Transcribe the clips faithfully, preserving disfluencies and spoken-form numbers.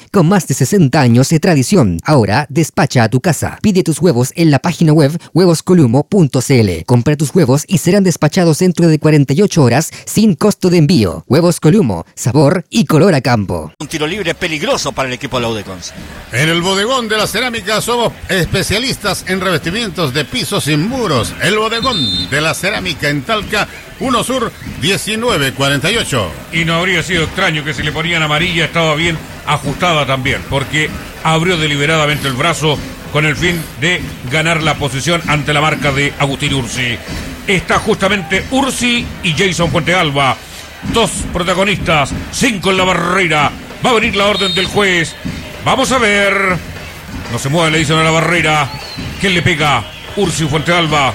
con más de sesenta años de tradición. Ahora despacha a tu casa. Pide tus huevos en la página web huevos columo punto c l. Compra tus huevos y serán despachados dentro de cuarenta y ocho horas sin costo de envío. Huevos Columo, sabor y color a campo. Un tiro libre peligroso para el equipo de la U D E Conce. En el bodegón de la cerámica somos especialistas en revestimientos de pisos y muros. El bodegón de la cerámica en Talca, uno Sur diecinueve cuarenta y ocho. Y no habría sido extraño que si le ponían amarilla estaba bien ajustada también, porque abrió deliberadamente el brazo con el fin de ganar la posición ante la marca de Agustín Ursi. Está justamente Ursi y Jason Puentealba, dos protagonistas, cinco en la barrera. Va a venir la orden del juez. Vamos a ver. No se mueve, le dicen a la barrera. ¿Quién le pega? Ursi Puentealba.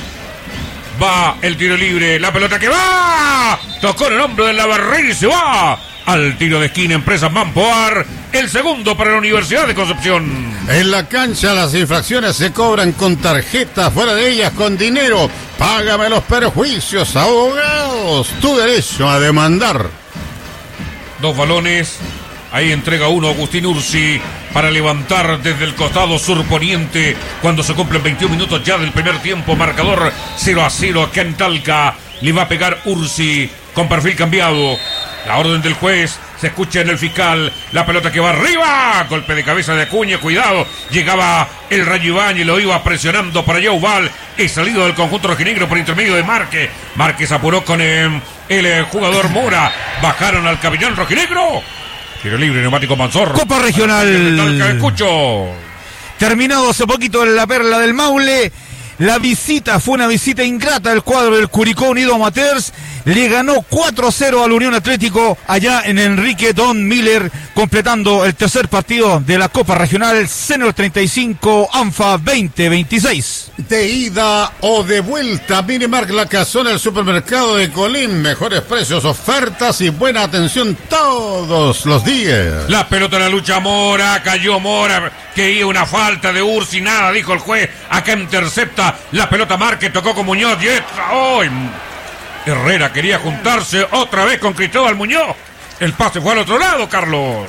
Va el tiro libre, la pelota que va. Tocó en el hombro de la barrera y se va al tiro de esquina. Empresas Mampoar, el segundo para la Universidad de Concepción. En la cancha las infracciones se cobran con tarjeta, fuera de ellas con dinero. Págame los perjuicios, abogados. Tu derecho a demandar. Dos balones. Ahí entrega uno Agustín Ursi para levantar desde el costado surponiente cuando se cumplen veintiún minutos ya del primer tiempo. Marcador cero a cero acá en Talca. Le va a pegar Ursi con perfil cambiado. La orden del juez se escucha en el fiscal. La pelota que va arriba. Golpe de cabeza de Acuña. Cuidado. Llegaba el Rayo Ibáñez y lo iba presionando para allá Ubal. Es salido del conjunto rojinegro por intermedio de Márquez. Márquez apuró con eh, el eh, jugador Mora. Bajaron al capitán rojinegro. Tiro libre, neumático Manzor. Copa Regional. Talca, escucho. Terminado hace poquito en la Perla del Maule. La visita fue una visita ingrata del cuadro del Curicó Unido Amateurs. Le ganó cuatro a cero al Unión Atlético allá en Enrique Don Miller, completando el tercer partido de la Copa Regional Senior treinta y cinco ANFA veinte veintiséis. De ida o de vuelta, Minimark La Casona, el supermercado de Colín. Mejores precios, ofertas y buena atención todos los días. La pelota en la lucha Mora, cayó Mora, quería una falta de Ursi, nada, dijo el juez. Acá intercepta la pelota Márquez, tocó con Muñoz y extra. ¡Oh! Herrera quería juntarse otra vez con Cristóbal Muñoz. El pase fue al otro lado, Carlos.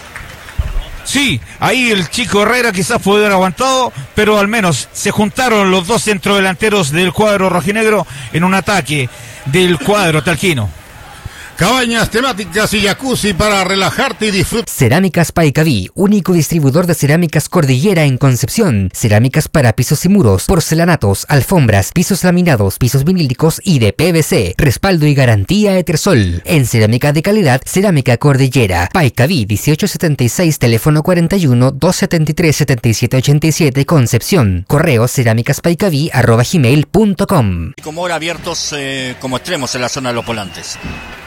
Sí, ahí el chico Herrera quizás pudo haber aguantado, pero al menos se juntaron los dos centrodelanteros del cuadro rojinegro en un ataque del cuadro talquino. Cabañas temáticas y jacuzzi para relajarte y disfrutar. Cerámicas Paicaví, único distribuidor de cerámicas Cordillera en Concepción. Cerámicas para pisos y muros, porcelanatos, alfombras, pisos laminados, pisos vinílicos y de P V C. Respaldo y garantía Etersol. En cerámica de calidad, Cerámica Cordillera. Paicaví dieciocho setenta y seis, teléfono cuarenta y uno, doscientos setenta y tres, setenta y siete ochenta y siete, Concepción. Correo cerámicaspaicaví arroba gmail punto com. Como ahora abiertos eh, como extremos en la zona de los volantes.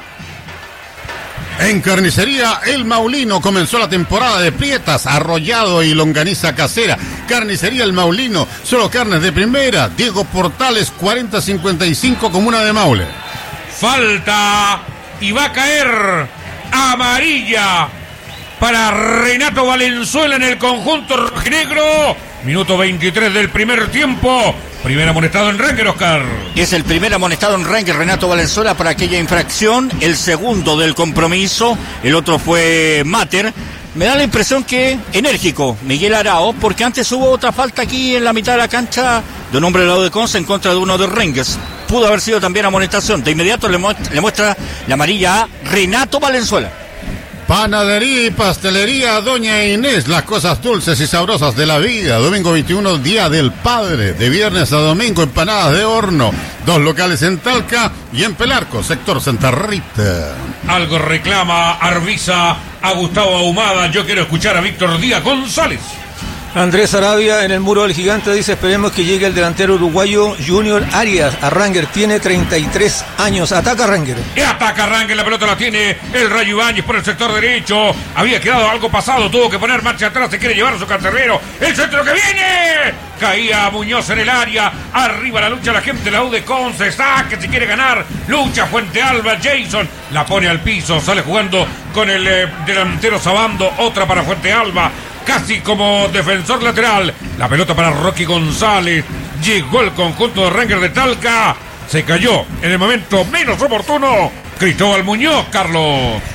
En Carnicería El Maulino comenzó la temporada de prietas, arrollado y longaniza casera. Carnicería El Maulino, solo carnes de primera. Diego Portales cuarenta cincuenta y cinco, Comuna de Maule. Falta y va a caer amarilla para Renato Valenzuela en el conjunto rojinegro. Minuto veintitrés del primer tiempo. Primer amonestado en Ranger, Oscar. Es el primer amonestado en Ranger, Renato Valenzuela, por aquella infracción. El segundo del compromiso. El otro fue Mater. Me da la impresión que enérgico Miguel Arao, porque antes hubo otra falta aquí en la mitad de la cancha de un hombre del lado de Conce en contra de uno de Rangers. Pudo haber sido también amonestación. De inmediato le muestra, le muestra la amarilla a Renato Valenzuela. Panadería y pastelería Doña Inés, las cosas dulces y sabrosas de la vida. Domingo veintiuno, Día del Padre. De viernes a domingo, empanadas de horno. Dos locales en Talca y en Pelarco, sector Santa Rita. Algo reclama Arbiza a Gustavo Ahumada. Yo quiero escuchar a Víctor Díaz González. Andrés Arabia en el muro del gigante dice: esperemos que llegue el delantero uruguayo Junior Arias a Ranger, tiene treinta y tres años, ataca Ranger. Y ataca Ranger, la pelota la tiene el Rayo Ibáñez por el sector derecho, había quedado algo pasado, tuvo que poner marcha atrás, se quiere llevar a su cancerbero, el centro que viene, caía Muñoz en el área, arriba la lucha la gente de la U D E Conce, saque si quiere ganar, lucha Fuentealba, Jason, la pone al piso, sale jugando con el eh, delantero Sabando, otra para Fuentealba, casi como defensor lateral. La pelota para Rocky González. Llegó el conjunto de Ranger de Talca. Se cayó en el momento menos oportuno Cristóbal Muñoz, Carlos.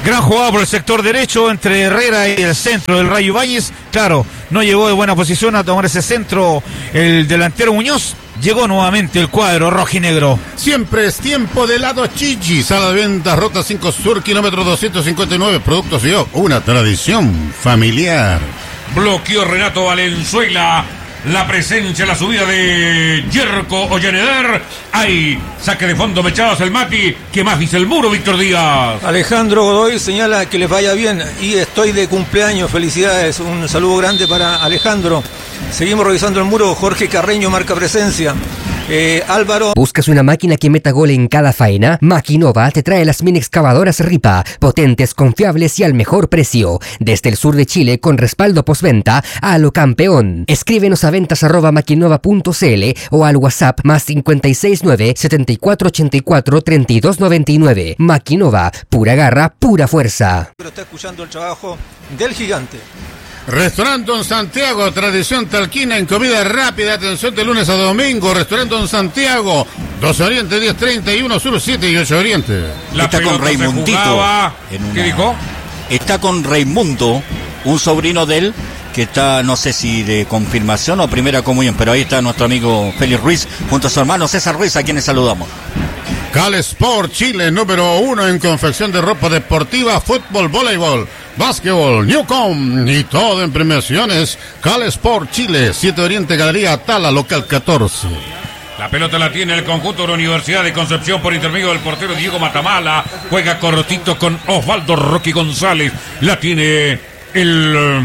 Gran jugada por el sector derecho entre Herrera y el centro del Rayo Ibáñez. Claro, no llegó de buena posición a tomar ese centro el delantero Muñoz. Llegó nuevamente el cuadro rojinegro. Siempre es tiempo de helado Chichi. Sala de ventas, Ruta cinco Sur, kilómetro doscientos cincuenta y nueve. Productos y yo, una tradición familiar. Bloqueó Renato Valenzuela. La presencia, la subida de Yerko Ollaneder. Hay saque de fondo, mechados el Mati. ¿Qué más dice el muro, Víctor Díaz? Alejandro Godoy señala que les vaya bien y estoy de cumpleaños. Felicidades, un saludo grande para Alejandro. Seguimos revisando el muro. Jorge Carreño marca presencia. Eh, Álvaro. ¿Buscas una máquina que meta gol en cada faena? Maquinova te trae las mini excavadoras Ripa, potentes, confiables y al mejor precio. Desde el sur de Chile con respaldo postventa a lo campeón. Escríbenos a ventas arroba maquinova punto cl o al WhatsApp más cinco seis nueve, siete cuatro ocho cuatro, tres dos nueve nueve. Maquinova, pura garra, pura fuerza. Pero está escuchando el trabajo del gigante. Restaurante Don Santiago, tradición talquina en comida rápida, atención de lunes a domingo. Restaurante Don Santiago, doce Oriente, diez treinta y uno Sur, siete y ocho Oriente. La está con Raimundito. En una... ¿Qué dijo? Está con Raimundo, un sobrino de él, que está, no sé si de confirmación o primera comunión, pero ahí está nuestro amigo Félix Ruiz, junto a su hermano César Ruiz, a quienes saludamos. Cal Sport Chile, número uno en confección de ropa deportiva, fútbol, voleibol, básquetbol, Newcom y todo en premiaciones. Cal Sport Chile, siete Oriente, Galería Atala, local catorce. La pelota la tiene el conjunto de la Universidad de Concepción por intermedio del portero Diego Matamala. Juega cortito con Osvaldo Rocky González. La tiene el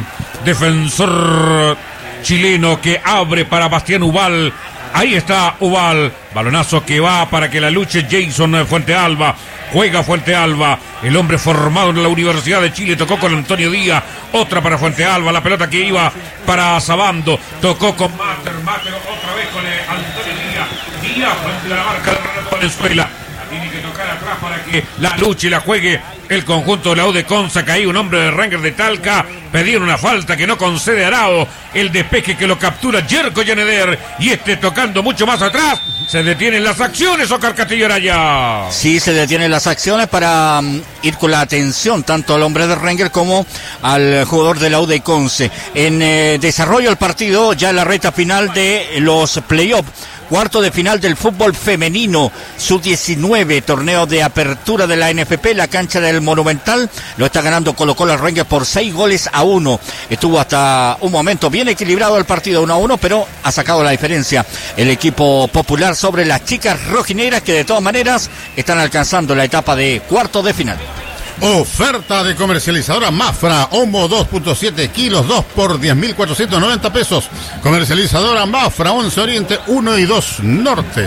defensor chileno que abre para Bastián Ubal. Ahí está Ubal, balonazo que va para que la luche Jason Fuentealba. Juega Fuentealba, el hombre formado en la Universidad de Chile, tocó con Antonio Díaz, otra para Fuentealba, la pelota que iba para Sabando, tocó con Mater, Mater otra vez con Antonio Díaz, Díaz frente a la marca de Venezuela. Tiene que tocar atrás para que la luche y la juegue el conjunto de la U de Conza. Caí un hombre de Ranger de Talca. Pedieron una falta que no concede Arao. El despeje que lo captura Yerko Ollaneder. Y este tocando mucho más atrás. ¿Se detienen las acciones, Oscar Castillo Araya? Sí, se detienen las acciones para um, ir con la atención tanto al hombre de Ranger como al jugador de la U de Conce. En eh, desarrollo el partido, ya en la recta final de los playoffs. Cuarto de final del fútbol femenino, sub diecinueve, torneo de apertura de la N F P, la cancha del Monumental, lo está ganando Colo Colo Rangers por seis goles a uno. Estuvo hasta un momento bien equilibrado el partido uno a uno, pero ha sacado la diferencia el equipo popular sobre las chicas rojinegras que de todas maneras están alcanzando la etapa de cuarto de final. Oferta de comercializadora Mafra, Homo dos punto siete kilos, dos por diez mil cuatrocientos noventa pesos. Comercializadora Mafra, once Oriente, uno y dos Norte.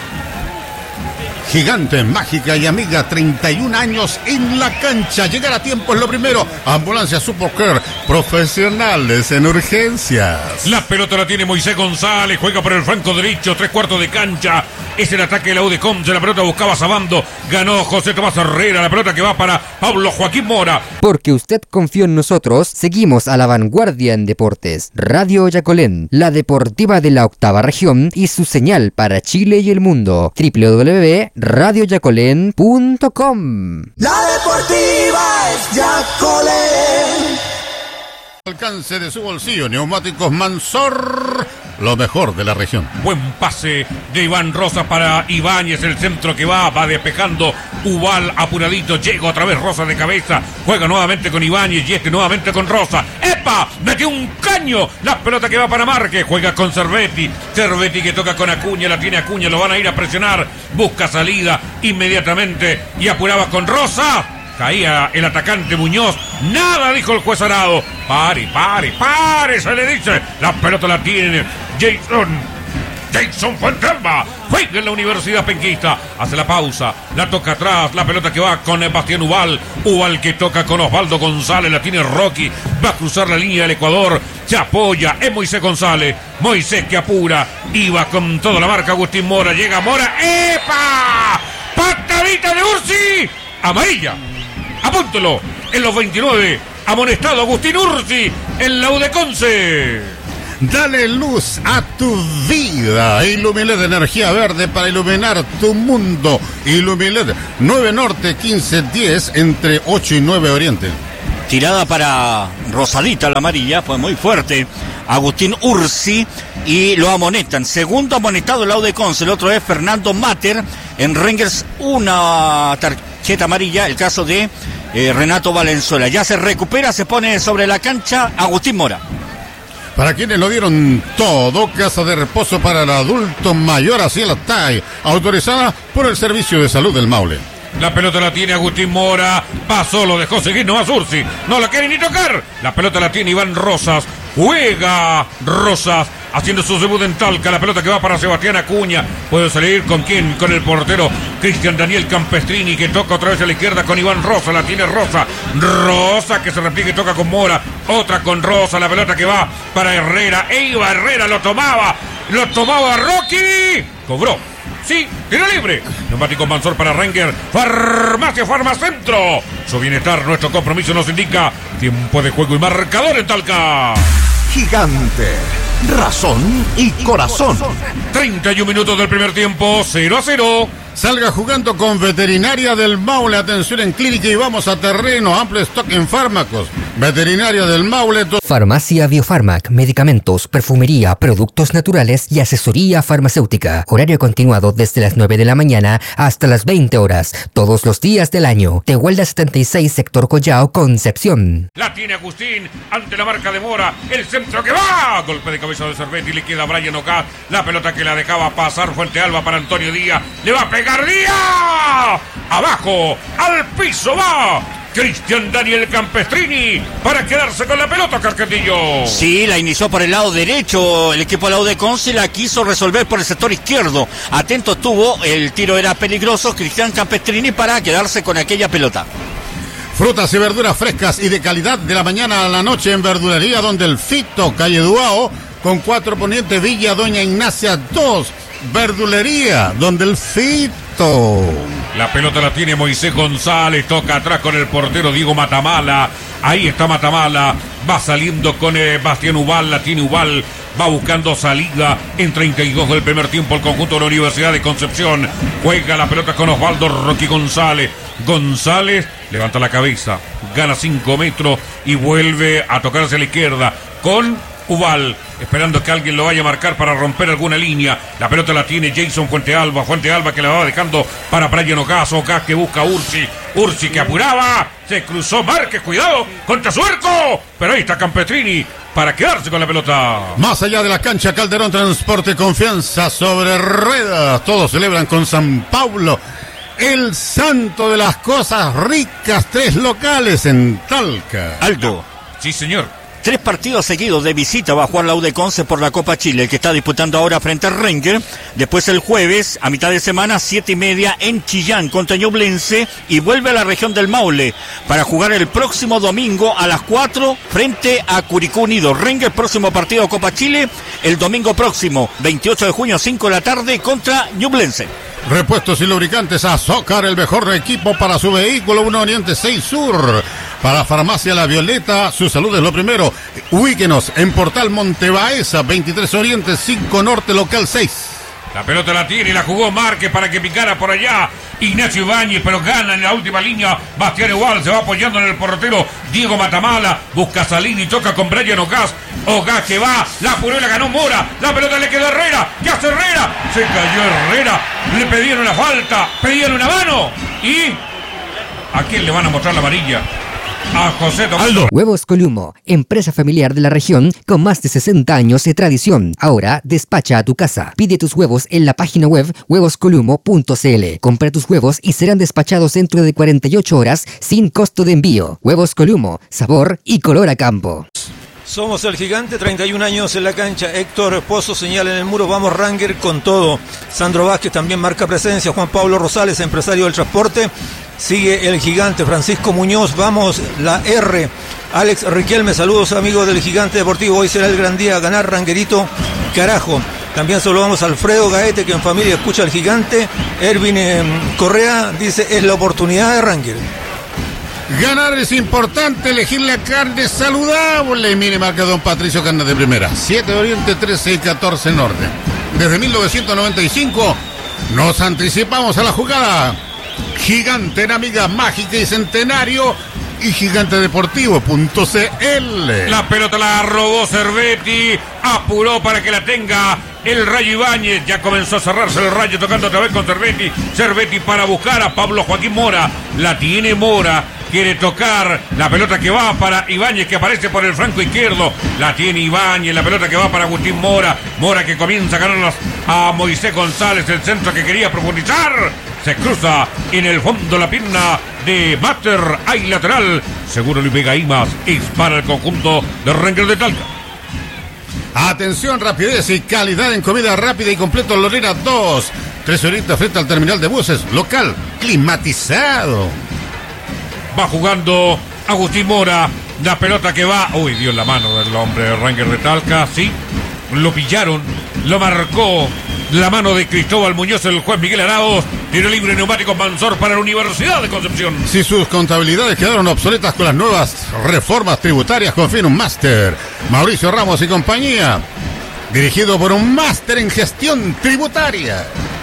Gigante, mágica y amiga, treinta y un años en la cancha. Llegar a tiempo es lo primero. Ambulancia Supercare, profesionales en urgencias. La pelota la tiene Moisés González, juega por el flanco derecho, tres cuartos de cancha. Es el ataque de la U de Conce, la pelota buscaba Sabando. Ganó José Tomás Herrera, la pelota que va para Pablo Joaquín Mora. Porque usted confió en nosotros, seguimos a la vanguardia en deportes. Radio Yacolén, la deportiva de la octava región y su señal para Chile y el mundo. doble u doble u doble u punto radio yacolén punto com. La deportiva es Yacolén. Alcance de su bolsillo, neumáticos Mansor, lo mejor de la región. Buen pase de Iván Rosas para Ibáñez, el centro que va, va despejando Ubal apuradito, llega otra vez Rosas de cabeza, juega nuevamente con Ibáñez y este nuevamente con Rosa. ¡Epa! Metió un caño, la pelota que va para Márquez, juega con Cervetti, Cervetti que toca con Acuña, la tiene Acuña, lo van a ir a presionar, busca salida inmediatamente y apuraba con Rosa. Caía el atacante Muñoz. Nada, dijo el juez Arado. Pare, pare, pare, se le dice. La pelota la tiene Jason. Jason Fuentealba. Juega en la Universidad Penquista. Hace la pausa. La toca atrás. La pelota que va con Bastián Ubal. Ubal que toca con Osvaldo González. La tiene Rocky. Va a cruzar la línea del Ecuador. Se apoya. Es Moisés González. Moisés que apura. Iba con toda la marca Agustín Mora. Llega Mora. ¡Epa! ¡Patadita de Ursi! Amarilla. Apúntelo, en los veintinueve, amonestado Agustín Ursi en la U de Conce. Dale luz a tu vida. Ilumiled, energía verde para iluminar tu mundo. Ilumiled, nueve Norte, quince diez, entre ocho y nueve Oriente. Tirada para Rosadita, la amarilla, fue muy fuerte. Agustín Ursi y lo amonestan. Segundo amonestado el Aude Conce, el otro es Fernando Mater. En Rangers una tarjeta amarilla, el caso de eh, Renato Valenzuela. Ya se recupera, se pone sobre la cancha Agustín Mora. Para quienes lo dieron todo, casa de reposo para el adulto mayor, así la T A I, autorizada por el Servicio de Salud del Maule. La pelota la tiene Agustín Mora, pasó, lo dejó seguir, no va Ursi, no la quiere ni tocar. La pelota la tiene Iván Rosas, juega Rosas, haciendo su debut en Talca. La pelota que va para Sebastián Acuña, puede salir con quién, con el portero Cristian Daniel Campestrini, que toca otra vez a la izquierda con Iván Rosa, la tiene Rosa, Rosa que se repliega y toca con Mora, otra con Rosa, la pelota que va para Herrera, e iba Herrera, lo tomaba, lo tomaba Rocky, cobró. Sí, tiro libre. Neumático Mansor para Ranger. Farmacia Farmacentro. Su bienestar, nuestro compromiso nos indica tiempo de juego y marcador en Talca. Gigante, razón y corazón. treinta y un minutos del primer tiempo, cero a cero. Salga jugando con Veterinaria del Maule. Atención en clínica y vamos a terreno. Amplio stock en fármacos. Veterinaria del Maule. Farmacia Biofarmac, medicamentos, perfumería, productos naturales y asesoría farmacéutica. Horario continuado desde las nueve de la mañana hasta las veinte horas, todos los días del año. Tehuelda setenta y seis, sector Collao, Concepción. La tiene Agustín ante la marca de Mora. El centro que va. Golpe de cabeza de Cervetti. Le queda a Brian Ocas. La pelota que la dejaba pasar Fuente Alba para Antonio Díaz. Le va a pegar Díaz. Abajo. Al piso va Cristian Daniel Campestrini para quedarse con la pelota, Carcatillo. Sí, la inició por el lado derecho el equipo del Aude Conce, la quiso resolver por el sector izquierdo. Atento estuvo, el tiro era peligroso, Cristian Campestrini para quedarse con aquella pelota. Frutas y verduras frescas y de calidad de la mañana a la noche en verdulería donde el Fito, calle Duao, con cuatro Poniente, Villa Doña Ignacia dos. Verdulería donde el Fito. La pelota la tiene Moisés González, toca atrás con el portero Diego Matamala. Ahí está Matamala, va saliendo con eh, Bastián Ubal, la tiene Ubal, va buscando salida en treinta y dos del primer tiempo el conjunto de la Universidad de Concepción. Juega la pelota con Osvaldo Rocky González. González levanta la cabeza, gana cinco metros y vuelve a tocarse a la izquierda con Ubal, esperando que alguien lo vaya a marcar para romper alguna línea. La pelota la tiene Jason Fuente Alba. Fuente Alba que la va dejando para Brian Ocas. Ocas que busca a Ursi. Ursi que apuraba. Se cruzó Márquez. Cuidado contra su arco. Pero ahí está Campestrini para quedarse con la pelota. Más allá de la cancha, Calderón Transporte, confianza sobre ruedas. Todos celebran con San Pablo, el santo de las cosas ricas. Tres locales en Talca. Aldo. Sí, señor. Tres partidos seguidos de visita va a jugar la Aude Conce por la Copa Chile, el que está disputando ahora frente al Ranger. Después el jueves, a mitad de semana, siete y media en Chillán contra Ñublense, y vuelve a la región del Maule para jugar el próximo domingo a las cuatro frente a Curicó Unido. Ranger, próximo partido Copa Chile, el domingo próximo, veintiocho de junio, cinco de la tarde, contra Ñublense. Repuestos y lubricantes Azócar, el mejor equipo para su vehículo, uno Oriente seis Sur. Para Farmacia La Violeta, su salud es lo primero. Ubíquenos en Portal Montebaeza, veintitrés Oriente, cinco Norte, local seis. La pelota la tiene y la jugó Márquez para que picara por allá Ignacio Ibáñez, pero gana en la última línea Bastián Igual, se va apoyando en el portero Diego Matamala, busca Salini y toca con Brian Ocas. Ocas que va, la apuró y la ganó Mora, la pelota le quedó a Herrera. ¿Qué hace Herrera? Se cayó Herrera, le pidieron la falta, pedían una mano y ¿a quién le van a mostrar la amarilla? A José Tomás. Huevos Columo, empresa familiar de la región con más de sesenta años de tradición. Ahora despacha a tu casa. Pide tus huevos en la página web huevos columo punto c l. Compra tus huevos y serán despachados dentro de cuarenta y ocho horas sin costo de envío. Huevos Columo, sabor y color a campo. Somos el Gigante, treinta y un años en la cancha. Héctor Pozo señala en el muro, vamos Ranger con todo. Sandro Vázquez también marca presencia. Juan Pablo Rosales, empresario del transporte. Sigue el Gigante. Francisco Muñoz, vamos la R. Alex Riquelme, saludos amigos del Gigante Deportivo. Hoy será el gran día, ganar Rangerito, carajo. También saludamos a Alfredo Gaete, que en familia escucha al Gigante. Ervin eh, Correa dice, es la oportunidad de Ranger. Ganar es importante, elegir la carne saludable. Mire, marca Don Patricio Carne de Primera. siete Oriente, trece y catorce Norte. Desde mil novecientos noventa y cinco nos anticipamos a la jugada. Gigante en Amiga Mágica y Centenario y gigante deportivo punto c l. La pelota la robó Cervetti, apuró para que la tenga el Rayo Ibáñez. Ya comenzó a cerrarse el Rayo, tocando otra vez con Cervetti. Cervetti para buscar a Pablo Joaquín Mora. La tiene Mora, quiere tocar. La pelota que va para Ibáñez, que aparece por el flanco izquierdo. La tiene Ibáñez, la pelota que va para Agustín Mora. Mora que comienza a ganarlas a Moisés González, el centro que quería profundizar. Se cruza en el fondo la pierna de Mater, hay lateral. Seguro le pega Imas, es para el conjunto de Rangers de Talca. Atención, rapidez y calidad en comida rápida y completo Lorena dos. Tres horitas frente al terminal de buses, local, climatizado. Va jugando Agustín Mora, la pelota que va. Uy, dio en la mano del hombre de Rangers de Talca, sí. Lo pillaron, lo marcó. La mano de Cristóbal Muñoz, el juez Miguel Arauz. Tiro libre neumático Mansor para la Universidad de Concepción. Si sus contabilidades quedaron obsoletas con las nuevas reformas tributarias, confía en un máster. Mauricio Ramos y compañía. Dirigido por un máster en gestión tributaria.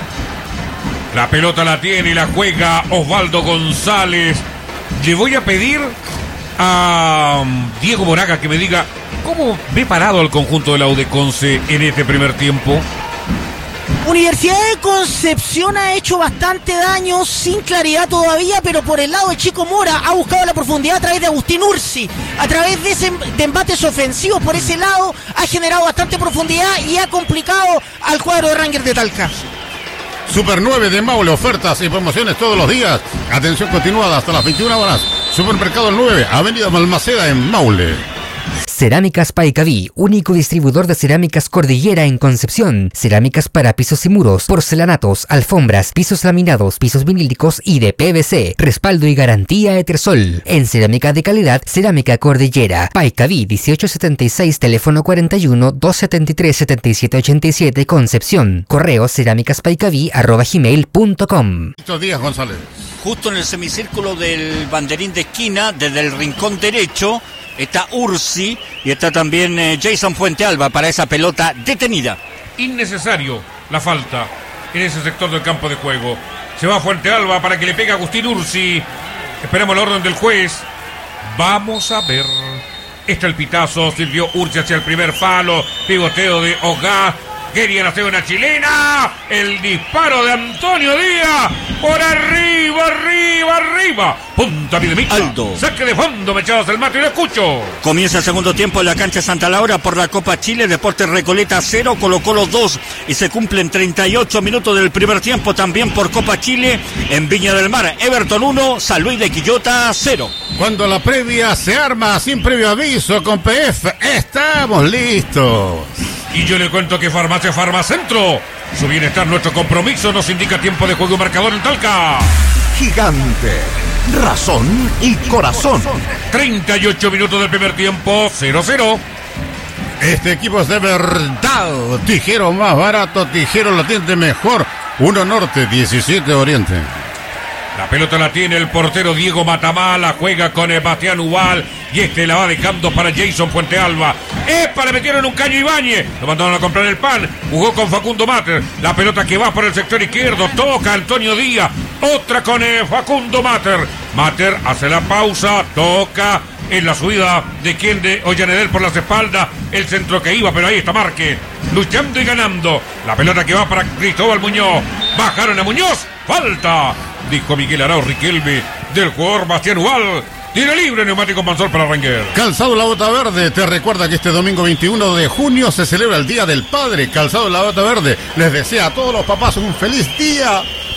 La pelota la tiene y la juega Osvaldo González. Le voy a pedir a Diego Moraga que me diga cómo ve parado al conjunto de la U de Conce en este primer tiempo. Universidad de Concepción ha hecho bastante daño, sin claridad todavía, pero por el lado de Chico Mora ha buscado la profundidad a través de Agustín Ursi, a través de, ese, de embates ofensivos por ese lado, ha generado bastante profundidad y ha complicado al cuadro de Rangers de Talca. Super nueve de Maule, ofertas y promociones todos los días. Atención continuada hasta las veintiuna horas. Supermercado El nueve, Avenida Balmaceda en Maule. Cerámicas Paicaví, único distribuidor de cerámicas Cordillera en Concepción. Cerámicas para pisos y muros, porcelanatos, alfombras, pisos laminados, pisos vinílicos y de P V C. Respaldo y garantía Etersol. En cerámica de calidad, Cerámica Cordillera. Paicaví dieciocho setenta y seis, teléfono cuarenta y uno, doscientos setenta y tres, setenta y siete ochenta y siete, Concepción. Correo cerámicaspaicaví arroba gmail punto com. Estos días, González. Justo en el semicírculo del banderín de esquina, desde el rincón derecho, está Ursi y está también eh, Jason Fuentealba para esa pelota detenida. Innecesario la falta en ese sector del campo de juego. Se va Fuentealba para que le pegue a Agustín Ursi. Esperamos la orden del juez. Vamos a ver. Está el pitazo, sirvió Ursi hacia el primer palo. Pivoteo de Ogá. Querían hacer una chilena. El disparo de Antonio Díaz. Por arriba, arriba, arriba. Punta Pidemita. Aldo. Saque de fondo, me echabas el mate y lo escucho. Comienza el segundo tiempo en la cancha Santa Laura por la Copa Chile. Deportes Recoleta cero, Colo-Colo dos. Y se cumplen treinta y ocho minutos del primer tiempo también por Copa Chile en Viña del Mar. Everton uno, San Luis de Quillota cero. Cuando la previa se arma sin previo aviso con P F, estamos listos. Y yo le cuento que Farmacia Farmacentro, su bienestar, nuestro compromiso, nos indica tiempo de juego y marcador en Talca. Gigante, razón y corazón. treinta y ocho minutos del primer tiempo, cero cero. Este equipo es de verdad. Tijero más barato, Tijero lo tiene mejor. uno Norte, diecisiete Oriente. La pelota la tiene el portero Diego Matamala, juega con el Bastián Ubal y este la va dejando para Jason Fuentealba. ¡Epa! Le metieron un caño Ibáñez, lo mandaron a comprar el pan, jugó con Facundo Mater, la pelota que va por el sector izquierdo, toca Antonio Díaz, otra con el Facundo Mater. Mater hace la pausa, toca en la subida de quien de Ollanedel por las espaldas, el centro que iba, pero ahí está Márquez, luchando y ganando. La pelota que va para Cristóbal Muñoz, bajaron a Muñoz, falta. Dijo Miguel Arauz Riquelme del jugador Bastián Ubal. Tiro libre, neumático Mansor para Rangers. Calzado La Bota Verde te recuerda que este domingo veintiuno de junio se celebra el Día del Padre. Calzado La Bota Verde les desea a todos los papás un feliz día.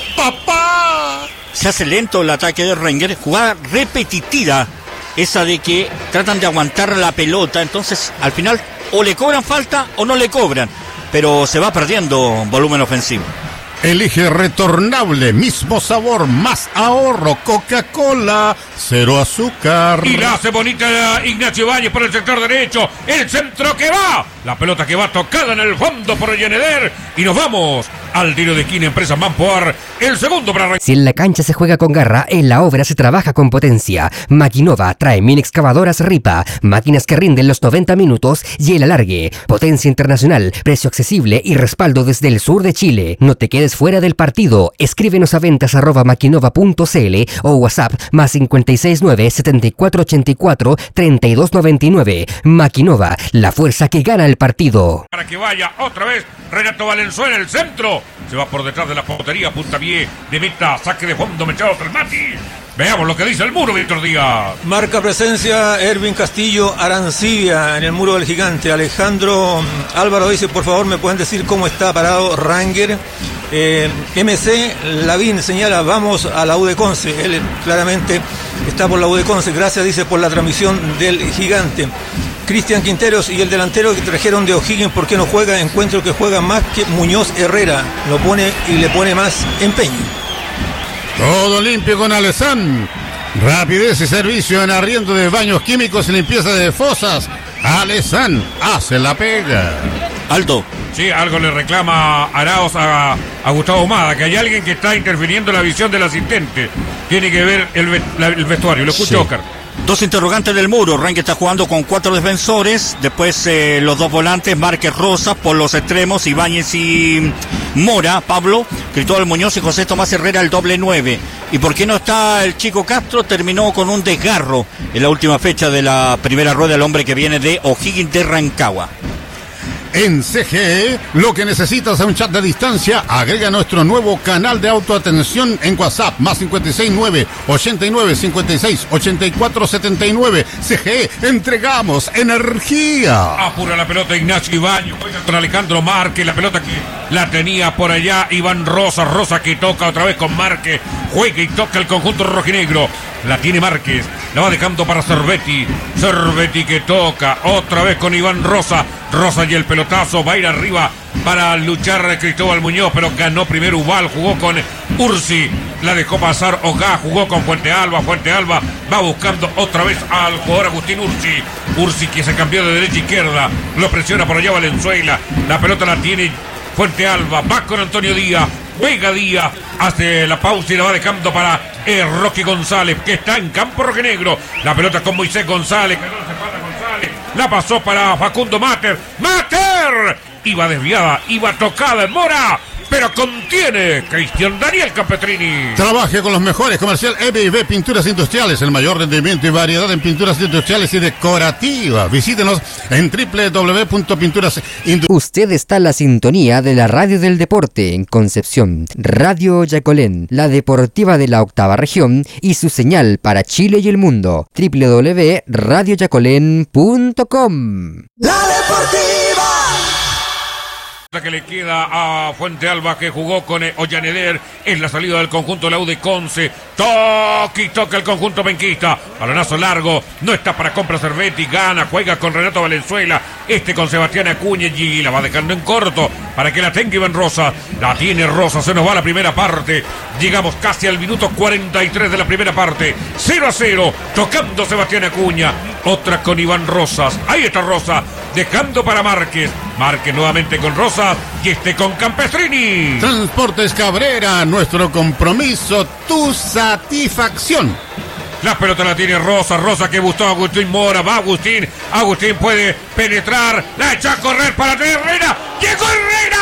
¡Papá! Se hace lento el ataque de Rangers, jugada repetitiva, esa de que tratan de aguantar la pelota, entonces al final o le cobran falta o no le cobran, pero se va perdiendo volumen ofensivo. Elige retornable, mismo sabor, más ahorro, Coca-Cola, cero azúcar. Y la hace bonita Ignacio Ibáñez por el sector derecho, el centro que va, la pelota que va tocada en el fondo por Ollaneder y nos vamos al tiro de esquina Empresa Mampoar, el segundo para Ranguer. Si en la cancha se juega con garra, en la obra se trabaja con potencia. Maquinova trae mini excavadoras Ripa, máquinas que rinden los noventa minutos y el alargue. Potencia internacional, precio accesible y respaldo desde el sur de Chile. No te quedes fuera del partido. Escríbenos a ventas arroba maquinova punto cl o WhatsApp más cinco seis nueve, siete cuatro ocho cuatro, tres dos nueve nueve. Maquinova, la fuerza que gana el partido. Para que vaya otra vez Renato Valenzuela en el centro. Se va por detrás de la portería, puntapié de meta, saque de fondo, Mechado Salmati. Veamos lo que dice el muro, Víctor Díaz. Marca presencia Erwin Castillo Arancibia en el muro del gigante. Alejandro Álvaro dice, por favor, ¿me pueden decir cómo está parado Ranguer? Eh, M C Lavín señala, vamos a la U de Conce. Él claramente está por la U de Conce. Gracias, dice, por la transmisión del gigante. Cristian Quinteros y el delantero que trajeron de O'Higgins, ¿por qué no juega? Encuentro que juega más que Muñoz Herrera. Lo pone y le pone más empeño. Todo limpio con Alessán. Rapidez y servicio en arriendo de baños químicos y limpieza de fosas. Alessán hace la pega. Aldo. Sí, algo le reclama Arauz a, a Gustavo Ahumada, que hay alguien que está interfiriendo en la visión del asistente. Tiene que ver el, ve, la, el vestuario. Lo escucho, sí. Oscar. Dos interrogantes del muro. Ranguer está jugando con cuatro defensores. Después eh, los dos volantes, Márquez, Rosas. Por los extremos, Ibáñez y Mora, Pablo, Cristóbal Muñoz y José Tomás Herrera, el doble nueve. ¿Y por qué no está el Chico Castro? Terminó con un desgarro en la última fecha de la primera rueda, el hombre que viene de O'Higgins de Rancagua. En C G E, lo que necesitas a un chat de distancia, agrega nuestro nuevo canal de autoatención en WhatsApp, más cinco seis nueve, ochenta y nueve, cincuenta y seis, ochenta y cuatro setenta y nueve. C G E, entregamos energía. Apura la pelota Ignacio Ibañez, juega con Alejandro Márquez, la pelota que la tenía por allá Iván Rosa, Rosa que toca otra vez con Márquez, juega y toca el conjunto rojinegro. La tiene Márquez, la va dejando para Cervetti, Cervetti que toca otra vez con Iván Rosa, Rosa y el pelotazo, va a ir arriba para luchar Cristóbal Muñoz, pero ganó primero Ubal, jugó con Ursi, la dejó pasar Ogá, jugó con Fuente Alba, Fuente Alba va buscando otra vez al jugador Agustín Ursi, Ursi que se cambió de derecha a izquierda, lo presiona por allá Valenzuela, la pelota la tiene Fuente Alba, va con Antonio Díaz, Vega Díaz, hace la pausa y la va dejando para eh, Rocky González, que está en campo rojinegro. La pelota con Moisés González, que no se pasa González, la pasó para Facundo Mater, ¡Mater! Iba desviada, iba tocada en Mora, pero contiene Cristian Daniel Campestrini. Trabaje con los mejores, comercial E B y B Pinturas Industriales, el mayor rendimiento y variedad en pinturas industriales y decorativas. Visítenos en doble u doble u doble u punto pinturas industriales. Usted está en la sintonía de la radio del deporte en Concepción, Radio Yacolén, la deportiva de la octava región y su señal para Chile y el mundo, doble u doble u doble u punto radio yacolén punto com. La deportiva. Que le queda a Fuente Alba, que jugó con Ollaneder en la salida del conjunto de la U de Conce. Toque y toca el conjunto penquista, balonazo largo, no está para compra Cervetti, gana, juega con Renato Valenzuela, este con Sebastián Acuña y la va dejando en corto para que la tenga Iván Rosa, la tiene Rosa, se nos va la primera parte, llegamos casi al minuto cuarenta y tres de la primera parte, cero a cero, tocando Sebastián Acuña, otra con Iván Rosas, ahí está Rosa, dejando para Márquez, Márquez nuevamente con Rosa y este con Campestrini. Transportes Cabrera, nuestro compromiso, tu satisfacción. La pelota la tiene Rosa, Rosa que buscó a Agustín Mora, va Agustín, Agustín puede penetrar, la echa a correr para Herrera, llegó Herrera,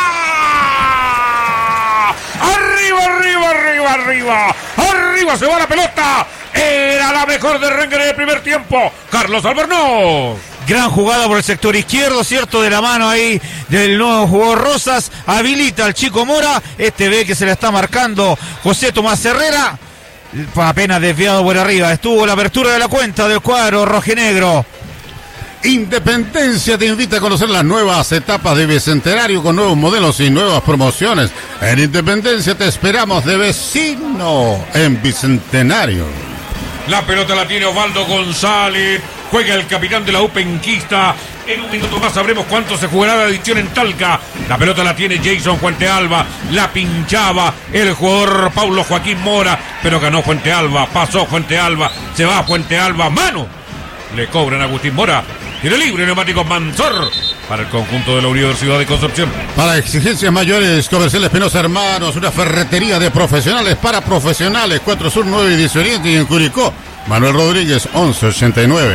arriba, arriba, arriba, arriba, arriba se va la pelota, era la mejor de Ranguer en el primer tiempo, Carlos Albornoz. Gran jugada por el sector izquierdo, cierto, de la mano ahí del nuevo jugador Rosas, habilita al chico Mora, este ve que se le está marcando José Tomás Herrera, apenas desviado por arriba, estuvo la apertura de la cuenta del cuadro rojinegro. Independencia te invita a conocer las nuevas etapas de Bicentenario con nuevos modelos y nuevas promociones. En Independencia te esperamos de vecino en Bicentenario. La pelota la tiene Osvaldo González, juega el capitán de la U penquista. En un minuto más sabremos cuánto se jugará la edición en Talca. La pelota la tiene Jason Fuente Alba, la pinchaba el jugador Paulo Joaquín Mora, pero ganó Fuente Alba, pasó Fuente Alba, se va Fuente Alba, mano. Le cobran a Agustín Mora, tiro libre, neumáticos Mansor. para el conjunto de la Universidad de Concepción. Para exigencias mayores, Comercial Espinosa Hermanos, una ferretería de profesionales para profesionales, cuatro Sur, nueve y diez Oriente, y en Curicó, Manuel Rodríguez, once ochenta y nueve.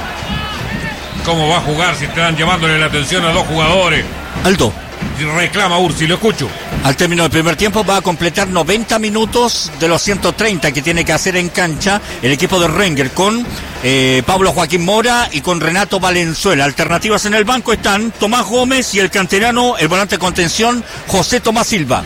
¿Cómo va a jugar si están llamándole la atención a dos jugadores? Alto. Reclama Ursi, lo escucho. Al término del primer tiempo va a completar noventa minutos de los ciento treinta que tiene que hacer en cancha el equipo de Rangers con eh, Pablo Joaquín Mora y con Renato Valenzuela. Alternativas en el banco están Tomás Gómez y el canterano, el volante de contención, José Tomás Silva.